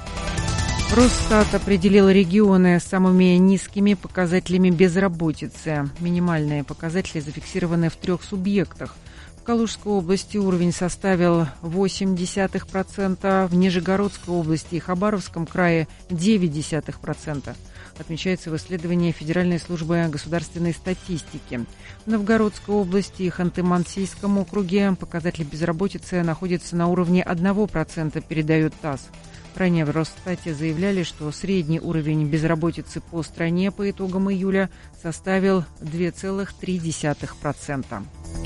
Росстат определил регионы с самыми низкими показателями безработицы. Минимальные показатели зафиксированы в трех субъектах. В Калужской области уровень составил восемь десятых процента, в Нижегородской области и Хабаровском крае девять десятых процента. Отмечается в исследовании Федеральной службы государственной статистики. В Новгородской области и Ханты-Мансийском округе показатель безработицы находится на уровне одного процента, передает ТАСС. Ранее в Росстате заявляли, что средний уровень безработицы по стране по итогам июля составил два целых три десятых процента.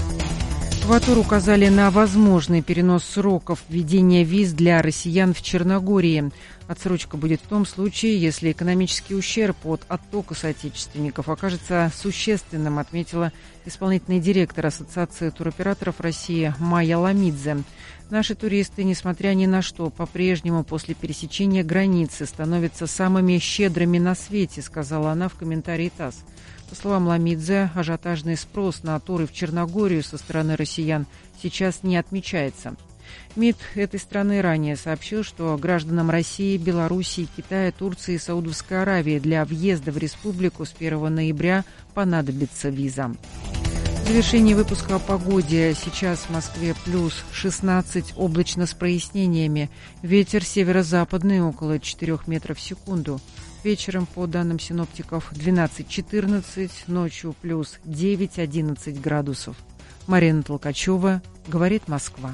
В АТОР указали на возможный перенос сроков введения виз для россиян в Черногории. Отсрочка будет в том случае, если экономический ущерб от оттока соотечественников окажется существенным, отметила исполнительный директор Ассоциации туроператоров России Майя Ламидзе. Наши туристы, несмотря ни на что, по-прежнему после пересечения границы становятся самыми щедрыми на свете, сказала она в комментарии ТАСС. По словам Ламидзе, ажиотажный спрос на туры в Черногорию со стороны россиян сейчас не отмечается. МИД этой страны ранее сообщил, что гражданам России, Белоруссии, Китая, Турции и Саудовской Аравии для въезда в республику с первого ноября понадобится виза. В завершении выпуска о погоде. Сейчас в Москве плюс шестнадцать, облачно с прояснениями. Ветер северо-западный около четырёх метров в секунду. Вечером, по данным синоптиков, двенадцать-четырнадцать, ночью плюс девять-одиннадцать градусов. Марина Толкачева, говорит Москва.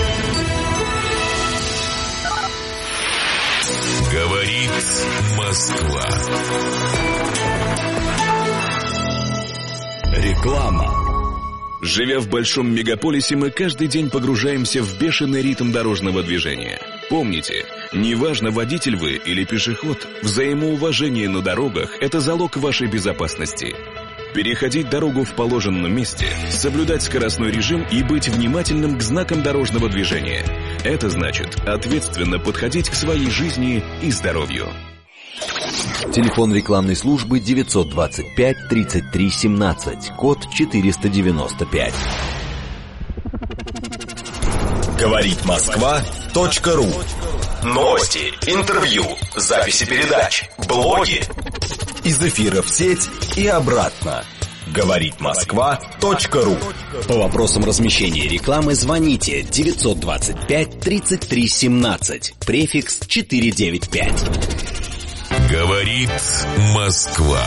Говорит Москва. Реклама. Живя в большом мегаполисе, мы каждый день погружаемся в бешеный ритм дорожного движения. Помните, неважно, водитель вы или пешеход, взаимоуважение на дорогах – это залог вашей безопасности. Переходить дорогу в положенном месте, соблюдать скоростной режим и быть внимательным к знакам дорожного движения – это значит ответственно подходить к своей жизни и здоровью. Телефон рекламной службы девятьсот двадцать пять тридцать три семнадцать, код четыреста девяносто пять. Говорит Москва точка ру. Новости, интервью, записи передач, блоги. Из эфира в сеть и обратно. Говорит Москва точка ру. По вопросам размещения рекламы звоните девятьсот двадцать пять тридцать три семнадцать, префикс четыреста девяносто пять. Говорит Москва.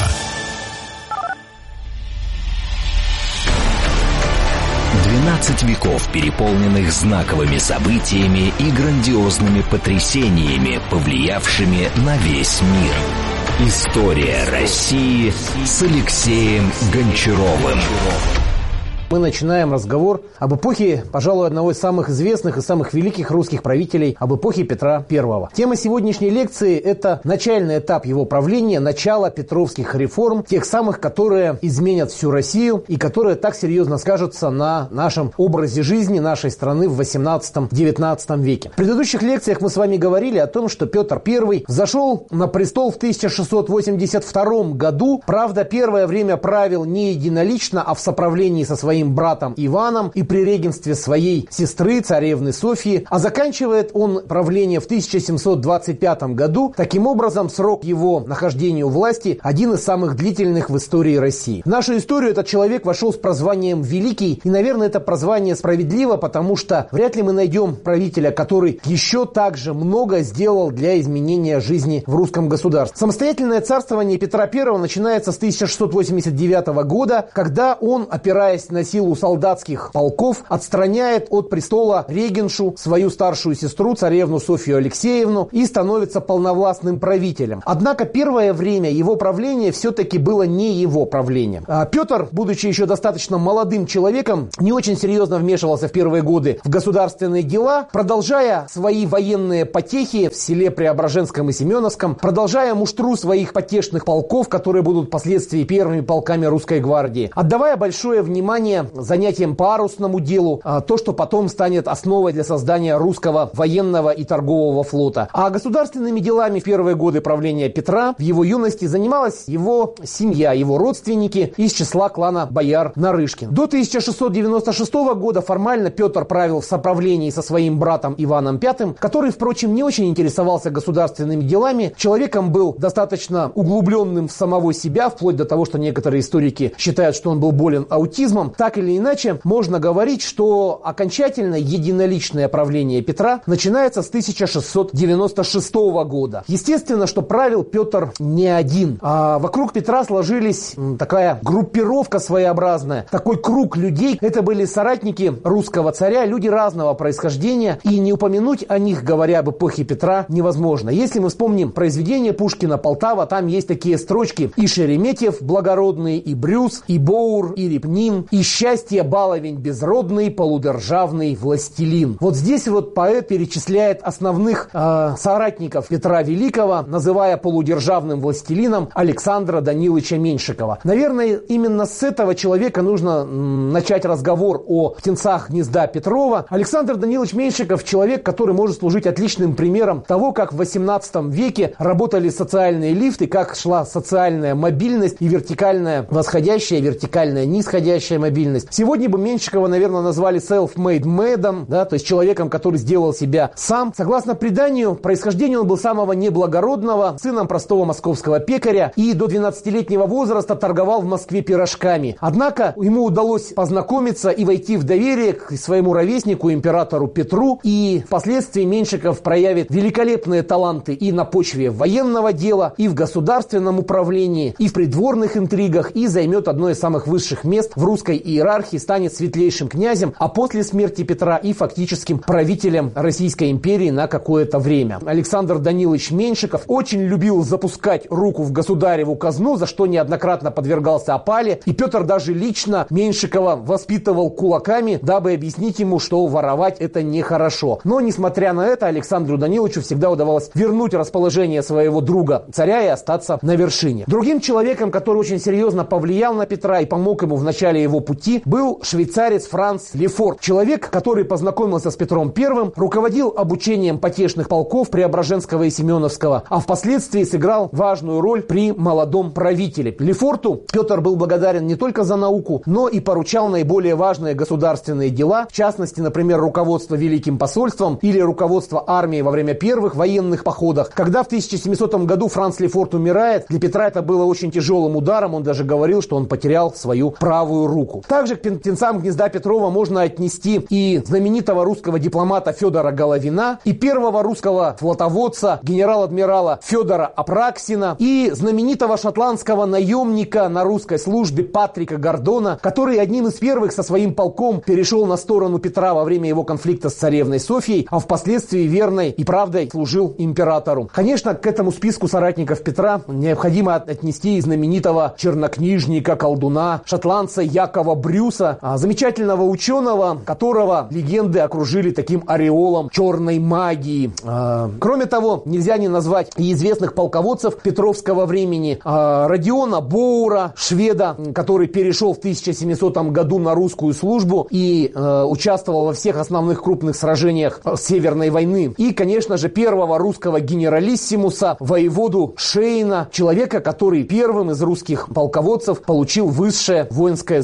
двенадцать веков, переполненных знаковыми событиями и грандиозными потрясениями, повлиявшими на весь мир. История России с Алексеем Гончаровым. Мы начинаем разговор об эпохе, пожалуй, одного из самых известных и самых великих русских правителей, об эпохе Петра Первого. Тема сегодняшней лекции – это начальный этап его правления, начало петровских реформ, тех самых, которые изменят всю Россию и которые так серьезно скажутся на нашем образе жизни нашей страны в восемнадцатом-девятнадцатом веке. В предыдущих лекциях мы с вами говорили о том, что Петр Первый взошел на престол в тысяча шестьсот восемьдесят втором году. Правда, первое время правил не единолично, а в соправлении со своим своим братом Иваном и при регенстве своей сестры, царевны Софьи, а заканчивает он правление в тысяча семьсот двадцать пятом году. Таким образом, срок его нахождения у власти один из самых длительных в истории России. В нашу историю этот человек вошел с прозванием «Великий», и, наверное, это прозвание справедливо, потому что вряд ли мы найдем правителя, который еще так же много сделал для изменения жизни в русском государстве. Самостоятельное царствование Петра Первого начинается с тысяча шестьсот восемьдесят девятого года, когда он, опираясь на силу солдатских полков, отстраняет от престола регеншу свою старшую сестру, царевну Софью Алексеевну, и становится полновластным правителем. Однако первое время его правления все-таки было не его правлением. А Петр, будучи еще достаточно молодым человеком, не очень серьезно вмешивался в первые годы в государственные дела, продолжая свои военные потехи в селе Преображенском и Семеновском, продолжая муштру своих потешных полков, которые будут впоследствии первыми полками русской гвардии, отдавая большое внимание занятиям по парусному делу, то, что потом станет основой для создания русского военного и торгового флота. А государственными делами в первые годы правления Петра в его юности занималась его семья, его родственники из числа клана бояр Нарышкин. До тысяча шестьсот девяносто шестого года формально Петр правил в соправлении со своим братом Иваном Пятым, который, впрочем, не очень интересовался государственными делами. Человеком был достаточно углубленным в самого себя, вплоть до того, что некоторые историки считают, что он был болен аутизмом. Так или иначе, можно говорить, что окончательно единоличное правление Петра начинается с тысяча шестьсот девяносто шестого года. Естественно, что правил Петр не один. А вокруг Петра сложились такая группировка своеобразная, такой круг людей. Это были соратники русского царя, люди разного происхождения, и не упомянуть о них, говоря об эпохе Петра, невозможно. Если мы вспомним произведение Пушкина «Полтава», там есть такие строчки: и Шереметьев благородный, и Брюс, и Боур, и Репнин, и счастье баловень безродный, полудержавный властелин. Вот здесь вот поэт перечисляет основных э, соратников Петра Великого, называя полудержавным властелином Александра Даниловича Меньшикова. Наверное, именно с этого человека нужно м, начать разговор о птенцах гнезда Петрова. Александр Данилович Меньшиков — человек, который может служить отличным примером того, как в восемнадцатом веке работали социальные лифты, как шла социальная мобильность и вертикальная восходящая, вертикальная нисходящая мобильность. Сегодня бы Меньшикова, наверное, назвали self-made man, да, то есть человеком, который сделал себя сам. Согласно преданию, происхождение он был самого неблагородного, сыном простого московского пекаря, и до двенадцатилетнего возраста торговал в Москве пирожками. Однако ему удалось познакомиться и войти в доверие к своему ровеснику, императору Петру, и впоследствии Меньшиков проявит великолепные таланты и на почве военного дела, и в государственном управлении, и в придворных интригах, и займет одно из самых высших мест в русской иерархии, станет светлейшим князем, а после смерти Петра и фактическим правителем Российской империи на какое-то время. Александр Данилович Меньшиков очень любил запускать руку в государеву казну, за что неоднократно подвергался опале, и Петр даже лично Меньшикова воспитывал кулаками, дабы объяснить ему, что воровать это нехорошо. Но, несмотря на это, Александру Даниловичу всегда удавалось вернуть расположение своего друга царя и остаться на вершине. Другим человеком, который очень серьезно повлиял на Петра и помог ему в начале его пути, был швейцарец Франц Лефорт. Человек, который познакомился с Петром Первым, руководил обучением потешных полков Преображенского и Семеновского, а впоследствии сыграл важную роль при молодом правителе. Лефорту Петр был благодарен не только за науку, но и поручал наиболее важные государственные дела, в частности, например, руководство Великим посольством или руководство армией во время первых военных походов. Когда в тысяча семисотом году Франц Лефорт умирает, для Петра это было очень тяжелым ударом, он даже говорил, что он потерял свою правую руку. Также к птенцам гнезда Петрова можно отнести и знаменитого русского дипломата Федора Головина, и первого русского флотоводца генерал-адмирала Федора Апраксина, и знаменитого шотландского наемника на русской службе Патрика Гордона, который одним из первых со своим полком перешел на сторону Петра во время его конфликта с царевной Софьей, а впоследствии верной и правдой служил императору. Конечно, к этому списку соратников Петра необходимо отнести и знаменитого чернокнижника, колдуна, шотландца Якова Брюса, замечательного ученого, которого легенды окружили таким ореолом черной магии. Кроме того, нельзя не назвать и известных полководцев петровского времени: Родиона Боура, шведа, который перешел в тысяча семисотом году на русскую службу и э, участвовал во всех основных крупных сражениях Северной войны. И, конечно же, первого русского генералиссимуса, воеводу Шейна, человека, который первым из русских полководцев получил высшее воинское звание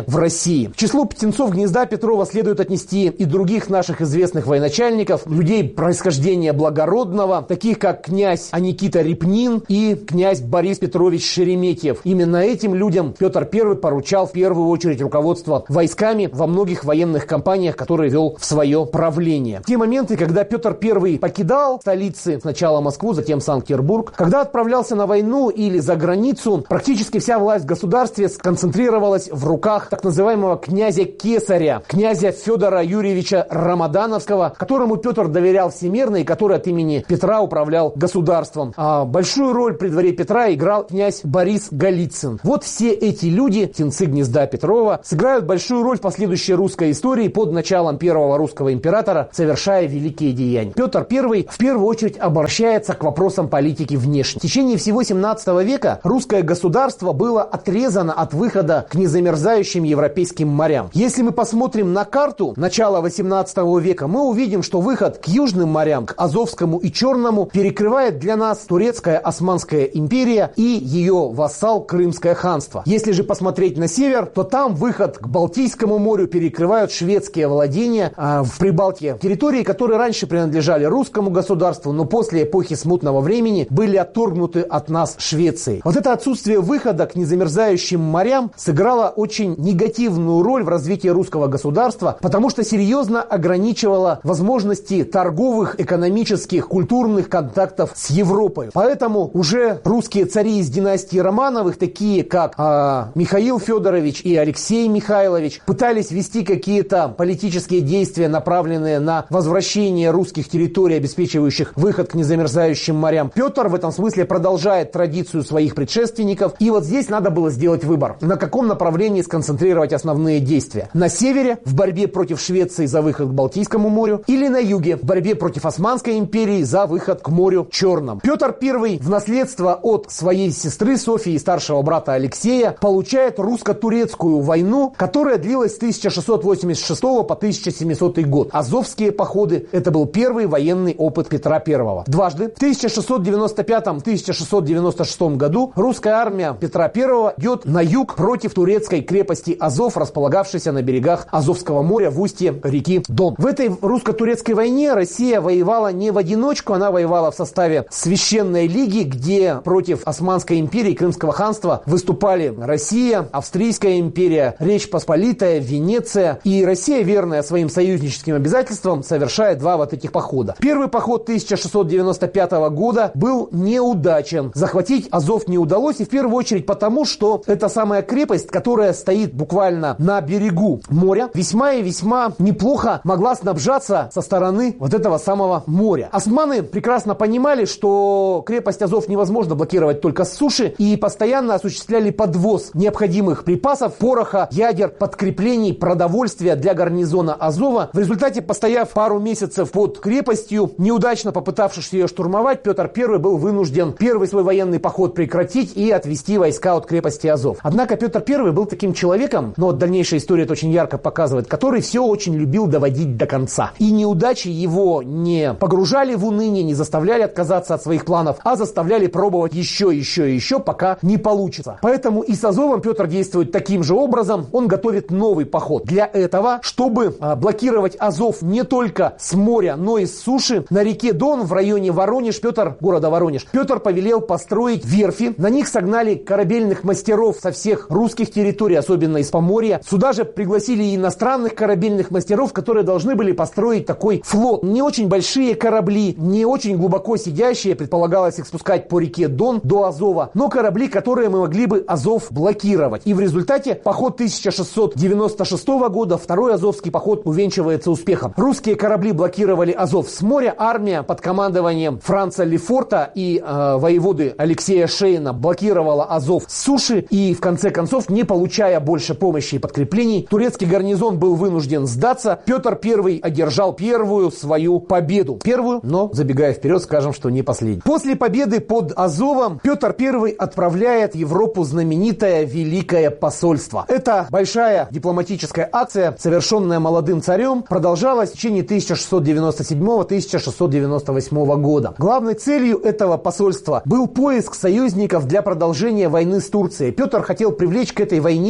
в России. К числу птенцов гнезда Петрова следует отнести и других наших известных военачальников, людей происхождения благородного, таких как князь Аникита Репнин и князь Борис Петрович Шереметьев. Именно этим людям Петр Первый поручал в первую очередь руководство войсками во многих военных кампаниях, которые вел в свое правление. В те моменты, когда Петр Первый покидал столицы, сначала Москву, затем Санкт-Петербург, когда отправлялся на войну или за границу, практически вся власть в государстве сконцентрировалась в руках так называемого князя Кесаря, князя Федора Юрьевича Рамадановского, которому Петр доверял всемирно и который от имени Петра управлял государством. А большую роль при дворе Петра играл князь Борис Голицын. Вот все эти люди, птенцы гнезда Петрова, сыграют большую роль в последующей русской истории под началом первого русского императора, совершая великие деяния. Петр Первый в первую очередь обращается к вопросам политики внешней. В течение всего семнадцатого века русское государство было отрезано от выхода к незамерзающим европейским морям. Если мы посмотрим на карту начала восемнадцатого века, мы увидим, что выход к южным морям, к Азовскому и Черному, перекрывает для нас турецкая Османская империя и ее вассал Крымское ханство. Если же посмотреть на север, то там выход к Балтийскому морю перекрывают шведские владения э, в Прибалтике. Территории, которые раньше принадлежали русскому государству, но после эпохи смутного времени были отторгнуты от нас Швецией. Вот это отсутствие выхода к незамерзающим морям сыграло очень негативную роль в развитии русского государства, потому что серьезно ограничивало возможности торговых, экономических, культурных контактов с Европой. Поэтому уже русские цари из династии Романовых, такие как э, Михаил Федорович и Алексей Михайлович, пытались вести какие-то политические действия, направленные на возвращение русских территорий, обеспечивающих выход к незамерзающим морям. Петр в этом смысле продолжает традицию своих предшественников. И вот здесь надо было сделать выбор, на каком направлении сконцентрировать основные действия. На севере в борьбе против Швеции за выход к Балтийскому морю или на юге в борьбе против Османской империи за выход к морю Черному. Петр Первый в наследство от своей сестры Софьи и старшего брата Алексея получает русско-турецкую войну, которая длилась с тысяча шестьсот восемьдесят шестого по тысяча семисотый год. Азовские походы – это был первый военный опыт Петра Первого. Дважды, в тысяча шестьсот девяносто пятом — тысяча шестьсот девяносто шестом году, русская армия Петра Первого идет на юг против турецкой крепости Азов, располагавшейся на берегах Азовского моря в устье реки Дон. В этой русско-турецкой войне Россия воевала не в одиночку, она воевала в составе Священной Лиги, где против Османской империи и Крымского ханства выступали Россия, Австрийская империя, Речь Посполитая, Венеция. И Россия, верная своим союзническим обязательствам, совершает два вот этих похода. Первый поход тысяча шестьсот девяносто пятого года был неудачен. Захватить Азов не удалось, и в первую очередь потому, что это самая крепость, которая стоит буквально на берегу моря, весьма и весьма неплохо могла снабжаться со стороны вот этого самого моря. Османы прекрасно понимали, что крепость Азов невозможно блокировать только с суши, и постоянно осуществляли подвоз необходимых припасов, пороха, ядер, подкреплений, продовольствия для гарнизона Азова. В результате, постояв пару месяцев под крепостью, неудачно попытавшись ее штурмовать, Петр Первый был вынужден первый свой военный поход прекратить и отвести войска от крепости Азов. Однако Петр Первый был таким человеком, но вот дальнейшая история это очень ярко показывает, который все очень любил доводить до конца. И неудачи его не погружали в уныние, не заставляли отказаться от своих планов, а заставляли пробовать еще, еще и еще, пока не получится. Поэтому и с Азовом Петр действует таким же образом. Он готовит новый поход. Для этого, чтобы а, блокировать Азов не только с моря, но и с суши, на реке Дон в районе Воронеж, Петр, города Воронеж, Петр повелел построить верфи. На них согнали корабельных мастеров со всех русских территорий, особенно из Поморья. Сюда же пригласили и иностранных корабельных мастеров, которые должны были построить такой флот. Не очень большие корабли, не очень глубоко сидящие, предполагалось их спускать по реке Дон до Азова, но корабли, которые мы могли бы Азов блокировать. И в результате поход тысяча шестьсот девяносто шестого года, второй Азовский поход, увенчивается успехом. Русские корабли блокировали Азов с моря, армия под командованием Франца Лефорта и э, воеводы Алексея Шейна блокировала Азов с суши, и в конце концов, не получая больше помощи и подкреплений, турецкий гарнизон был вынужден сдаться. Петр Первый одержал первую свою победу. Первую, но, забегая вперед, скажем, что не последнюю. После победы под Азовом Петр Первый отправляет в Европу знаменитое Великое посольство. Это большая дипломатическая акция, совершенная молодым царем, продолжалась в течение тысяча шестьсот девяносто седьмого — тысяча шестьсот девяносто восьмого года. Главной целью этого посольства был поиск союзников для продолжения войны с Турцией. Петр хотел привлечь к этой войне не только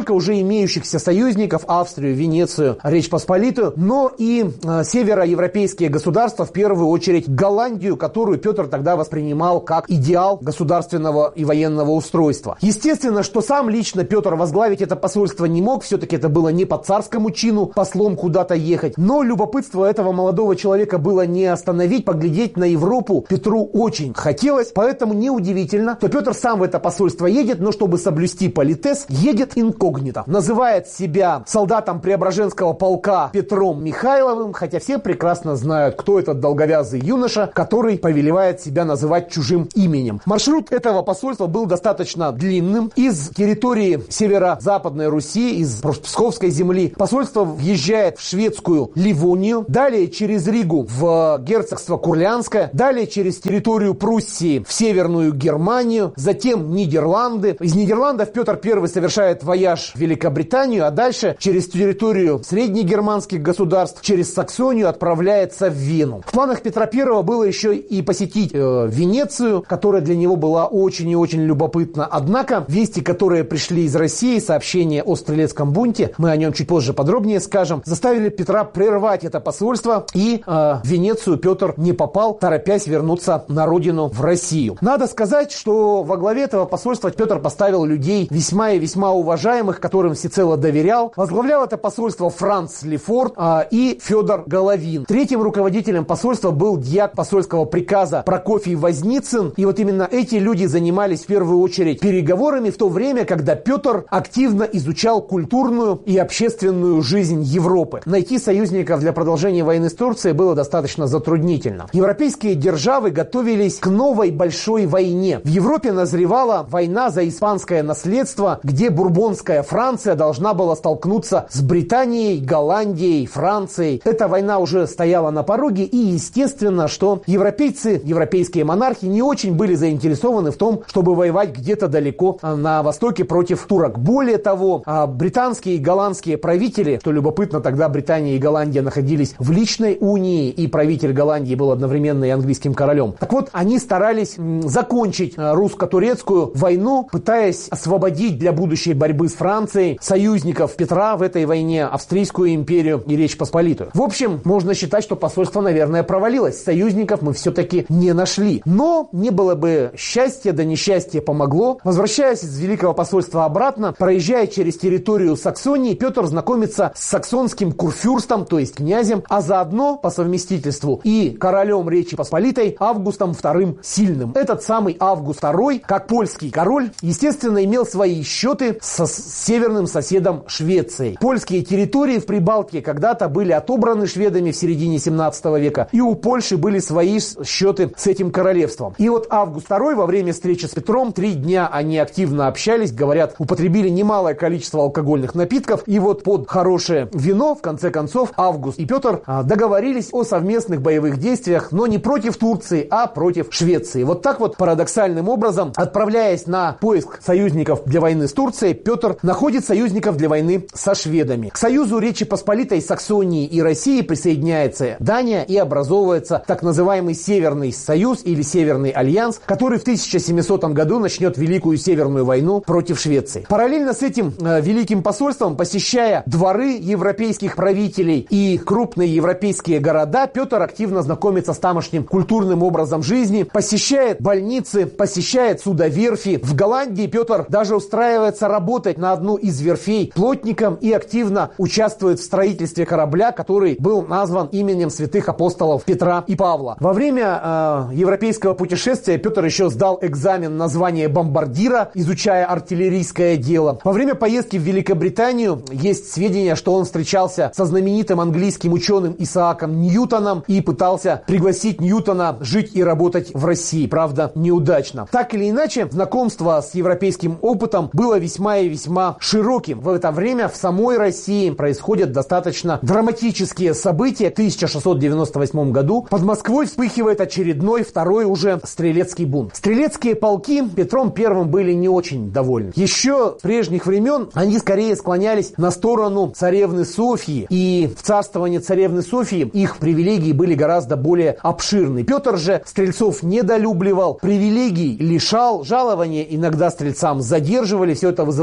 только уже имеющихся союзников, Австрию, Венецию, Речь Посполитую, но и э, североевропейские государства, в первую очередь Голландию, которую Петр тогда воспринимал как идеал государственного и военного устройства. Естественно, что сам лично Петр возглавить это посольство не мог, все-таки это было не по царскому чину послом куда-то ехать, но любопытство этого молодого человека было не остановить, поглядеть на Европу Петру очень хотелось, поэтому неудивительно, что Петр сам в это посольство едет, но чтобы соблюсти политес, едет инкогнито. Называет себя солдатом Преображенского полка Петром Михайловым, хотя все прекрасно знают, кто этот долговязый юноша, который повелевает себя называть чужим именем. Маршрут этого посольства был достаточно длинным. Из территории северо-западной Руси, из Псковской земли, посольство въезжает в шведскую Ливонию, далее через Ригу в герцогство Курлянское, далее через территорию Пруссии в Северную Германию, затем Нидерланды. Из Нидерландов Петр I совершает вояж в Великобританию, а дальше через территорию среднегерманских государств, через Саксонию отправляется в Вену. В планах Петра I было еще и посетить э, Венецию, которая для него была очень и очень любопытна. Однако вести, которые пришли из России, сообщения о стрелецком бунте, мы о нем чуть позже подробнее скажем, заставили Петра прервать это посольство, и э, в Венецию Петр не попал, торопясь вернуться на родину, в Россию. Надо сказать, что во главе этого посольства Петр поставил людей весьма и весьма уважаемых, которым всецело доверял. Возглавлял это посольство Франц Лефорт э, и Федор Головин. Третьим руководителем посольства был дьяк посольского приказа Прокофий Возницын. И вот именно эти люди занимались в первую очередь переговорами в то время, когда Петр активно изучал культурную и общественную жизнь Европы. Найти союзников для продолжения войны с Турцией было достаточно затруднительно. Европейские державы готовились к новой большой войне. В Европе назревала война за испанское наследство, где бурбонская Франция должна была столкнуться с Британией, Голландией, Францией. Эта война уже стояла на пороге, и естественно, что европейцы, европейские монархи не очень были заинтересованы в том, чтобы воевать где-то далеко на востоке против турок. Более того, британские и голландские правители, что любопытно, тогда Британия и Голландия находились в личной унии, и правитель Голландии был одновременно и английским королем. Так вот, они старались закончить русско-турецкую войну, пытаясь освободить для будущей борьбы с Францией союзников Петра в этой войне, Австрийскую империю и Речь Посполитую. В общем, можно считать, что посольство, наверное, провалилось. Союзников мы все-таки не нашли. Но не было бы счастья, да несчастье помогло. Возвращаясь из Великого посольства обратно, проезжая через территорию Саксонии, Петр знакомится с саксонским курфюрстом, то есть князем, а заодно по совместительству и королем Речи Посполитой Августом вторым Сильным. Этот самый Август второй, как польский король, естественно, имел свои счеты со северным соседом Швецией. Польские территории в Прибалтике когда-то были отобраны шведами в середине семнадцатого века, и у Польши были свои счеты с этим королевством. И вот Август второй во время встречи с Петром, три дня они активно общались, говорят, употребили немалое количество алкогольных напитков, и вот под хорошее вино, в конце концов, Август и Петр а, договорились о совместных боевых действиях, но не против Турции, а против Швеции. Вот так вот парадоксальным образом, отправляясь на поиск союзников для войны с Турцией, Петр находит союзников для войны со шведами. К союзу Речи Посполитой, Саксонии и России присоединяется Дания, и образовывается так называемый Северный Союз или Северный Альянс, который в тысяча семисотом году начнет Великую Северную войну против Швеции. Параллельно с этим э, великим посольством, посещая дворы европейских правителей и крупные европейские города, Петр активно знакомится с тамошним культурным образом жизни, посещает больницы, посещает судоверфи. В Голландии Петр даже устраивается работать на одну из верфей плотником и активно участвует в строительстве корабля, который был назван именем святых апостолов Петра и Павла. Во время э, европейского путешествия Петр еще сдал экзамен на звание бомбардира, изучая артиллерийское дело. Во время поездки в Великобританию есть сведения, что он встречался со знаменитым английским ученым Исааком Ньютоном и пытался пригласить Ньютона жить и работать в России. Правда, неудачно. Так или иначе, знакомство с европейским опытом было весьма и весьма широким. В это время в самой России происходят достаточно драматические события. В тысяча шестьсот девяносто восьмом году под Москвой вспыхивает очередной, второй уже стрелецкий бунт. Стрелецкие полки Петром Первым были не очень довольны. Еще с прежних времен они скорее склонялись на сторону царевны Софьи, и в царствовании царевны Софьи их привилегии были гораздо более обширны. Петр же стрельцов недолюбливал, привилегий лишал, жалования иногда стрельцам задерживали, все это вызывало недовольство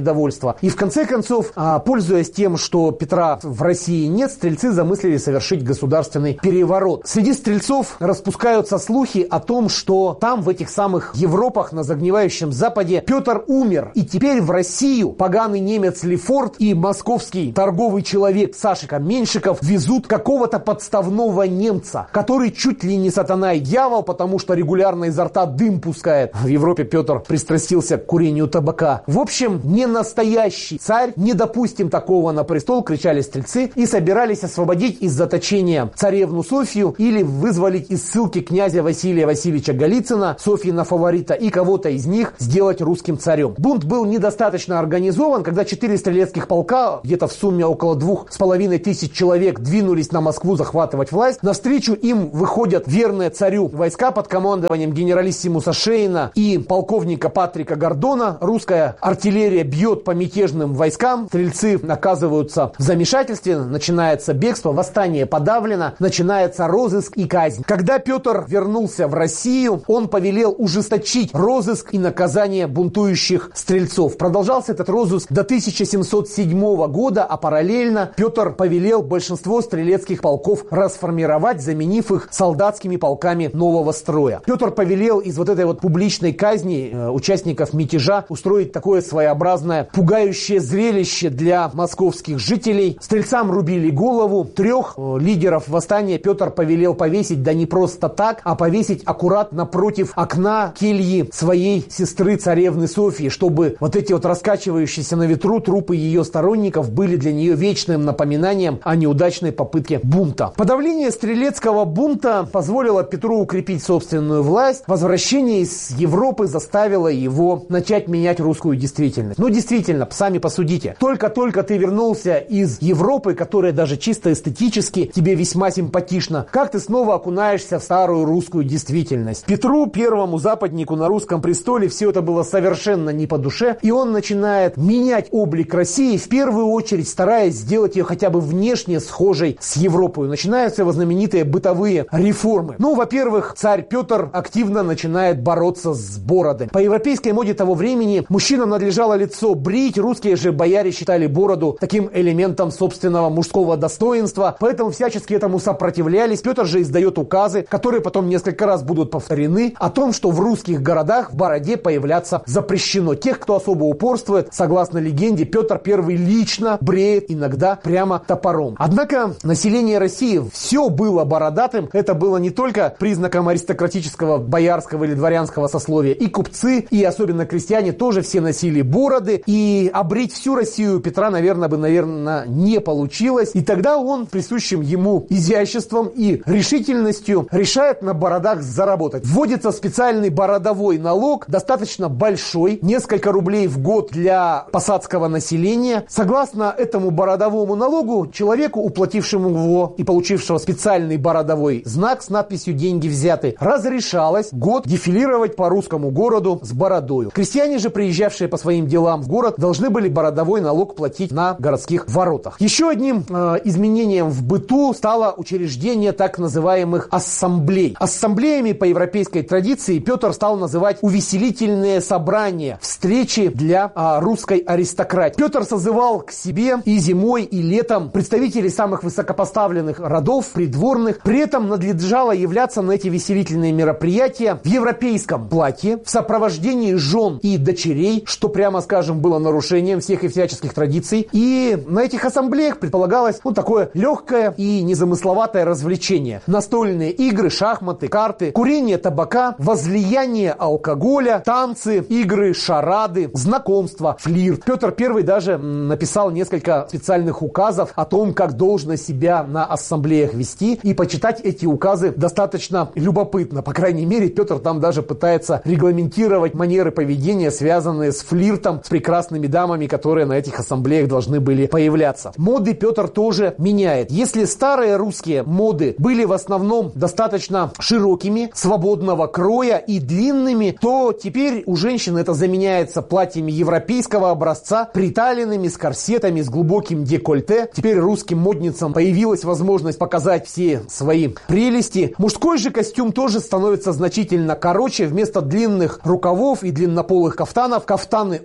недовольство. И в конце концов, пользуясь тем, что Петра в России нет, стрельцы замыслили совершить государственный переворот. Среди стрельцов распускаются слухи о том, что там, в этих самых Европах, на загнивающем Западе, Петр умер. И теперь в Россию поганый немец Лефорт и московский торговый человек Сашика Меньшиков везут какого-то подставного немца, который чуть ли не сатана и дьявол, потому что регулярно изо рта дым пускает. В Европе Петр пристрастился к курению табака. В общем, не настоящий царь, не допустим такого на престол, кричали стрельцы и собирались освободить из заточения царевну Софью или вызволить из ссылки князя Василия Васильевича Голицына, Софьина фаворита, и кого-то из них сделать русским царем. Бунт был недостаточно организован, когда четыре стрелецких полка, где-то в сумме около двух с половиной тысяч человек, двинулись на Москву захватывать власть. Навстречу им выходят верные царю войска под командованием генералиссимуса Шейна и полковника Патрика Гордона. Русская артиллерия бьет по мятежным войскам, стрельцы оказываются в замешательстве, начинается бегство, восстание подавлено, начинается розыск и казнь. Когда Петр вернулся в Россию, он повелел ужесточить розыск и наказание бунтующих стрельцов. Продолжался этот розыск до тысяча семьсот седьмого года, а параллельно Петр повелел большинство стрелецких полков расформировать, заменив их солдатскими полками нового строя. Петр повелел из вот этой вот публичной казни э, участников мятежа устроить такое своеобразное пугающее зрелище для московских жителей. Стрельцам рубили голову. Трех э, лидеров восстания Петр повелел повесить, да не просто так, а повесить аккурат напротив окна кельи своей сестры царевны Софьи, чтобы вот эти вот раскачивающиеся на ветру трупы ее сторонников были для нее вечным напоминанием о неудачной попытке бунта. Подавление стрелецкого бунта позволило Петру укрепить собственную власть. Возвращение из Европы заставило его начать менять русскую действительность. Ну, действительно, сами посудите. Только-только ты вернулся из Европы, которая даже чисто эстетически тебе весьма симпатична, как ты снова окунаешься в старую русскую действительность? Петру, первому западнику на русском престоле, все это было совершенно не по душе, и он начинает менять облик России, в первую очередь стараясь сделать ее хотя бы внешне схожей с Европой. Начинаются его знаменитые бытовые реформы. Ну, во-первых, царь Петр активно начинает бороться с бородой. По европейской моде того времени мужчинам надлежало лицо брить, русские же бояре считали бороду таким элементом собственного мужского достоинства, поэтому всячески этому сопротивлялись. Петр же издает указы, которые потом несколько раз будут повторены, о том, что в русских городах в бороде появляться запрещено. Тех, кто особо упорствует, согласно легенде, Петр Первый лично бреет, иногда прямо топором. Однако население России все было бородатым. Это было не только признаком аристократического, боярского или дворянского сословия. И купцы, и особенно крестьяне тоже все носили бороды. И обрить всю Россию у Петра, наверное, бы, наверное, не получилось. И тогда он, присущим ему изяществом и решительностью, решает на бородах заработать. Вводится специальный бородовой налог, достаточно большой, несколько рублей в год для посадского населения. Согласно этому бородовому налогу, человеку, уплатившему его и получившего специальный бородовой знак с надписью «Деньги взяты», разрешалось год дефилировать по русскому городу с бородою. Крестьяне же, приезжавшие по своим делам в город, должны были бородовой налог платить на городских воротах. Еще одним э, изменением в быту стало учреждение так называемых ассамблей. Ассамблеями по европейской традиции Петр стал называть увеселительные собрания, встречи для э, русской аристократии. Петр созывал к себе и зимой, и летом представителей самых высокопоставленных родов, придворных. При этом надлежало являться на эти веселительные мероприятия в европейском платье, в сопровождении жен и дочерей, что, прямо скажем, было нарушением всех и всяческих традиций. И на этих ассамблеях предполагалось ну, такое легкое и незамысловатое развлечение. Настольные игры, шахматы, карты, курение табака, возлияние алкоголя, танцы, игры, шарады, знакомства, флирт. Петр Первый даже написал несколько специальных указов о том, как должно себя на ассамблеях вести, и почитать эти указы достаточно любопытно. По крайней мере, Петр там даже пытается регламентировать манеры поведения, связанные с флиртом с прекрасными дамами, которые на этих ассамблеях должны были появляться. Моды Петр тоже меняет. Если старые русские моды были в основном достаточно широкими, свободного кроя и длинными, то теперь у женщин это заменяется платьями европейского образца, приталенными, с корсетами, с глубоким декольте. Теперь русским модницам появилась возможность показать все свои прелести. Мужской же костюм тоже становится значительно короче. Вместо длинных рукавов и длиннополых кафтанов, кафтаны укорочены,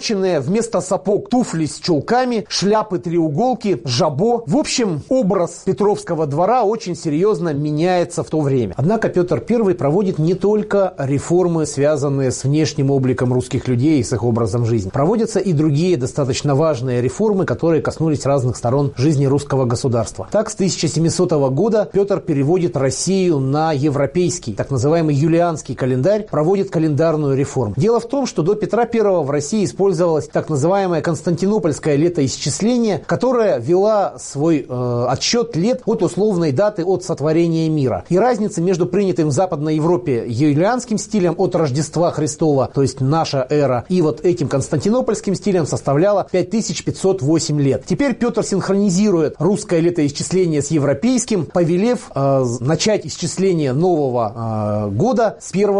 укороченные вместо сапог туфли с чулками, шляпы треуголки, жабо. В общем, образ Петровского двора очень серьезно меняется в то время. Однако Петр Первый проводит не только реформы, связанные с внешним обликом русских людей и с их образом жизни. Проводятся и другие достаточно важные реформы, которые коснулись разных сторон жизни русского государства. Так, с тысяча семисотого года Петр переводит Россию на европейский, так называемый юлианский календарь, проводит календарную реформу. Дело в том, что до Петра Первого в России использовалось так называемое константинопольское летоисчисление, которое вела свой э, отсчет лет от условной даты от сотворения мира. И разница между принятым в Западной Европе юлианским стилем от Рождества Христова, то есть наша эра, и вот этим константинопольским стилем составляла пять тысяч пятьсот восемь лет. Теперь Петр синхронизирует русское летоисчисление с европейским, повелев э, начать исчисление нового э, года с первого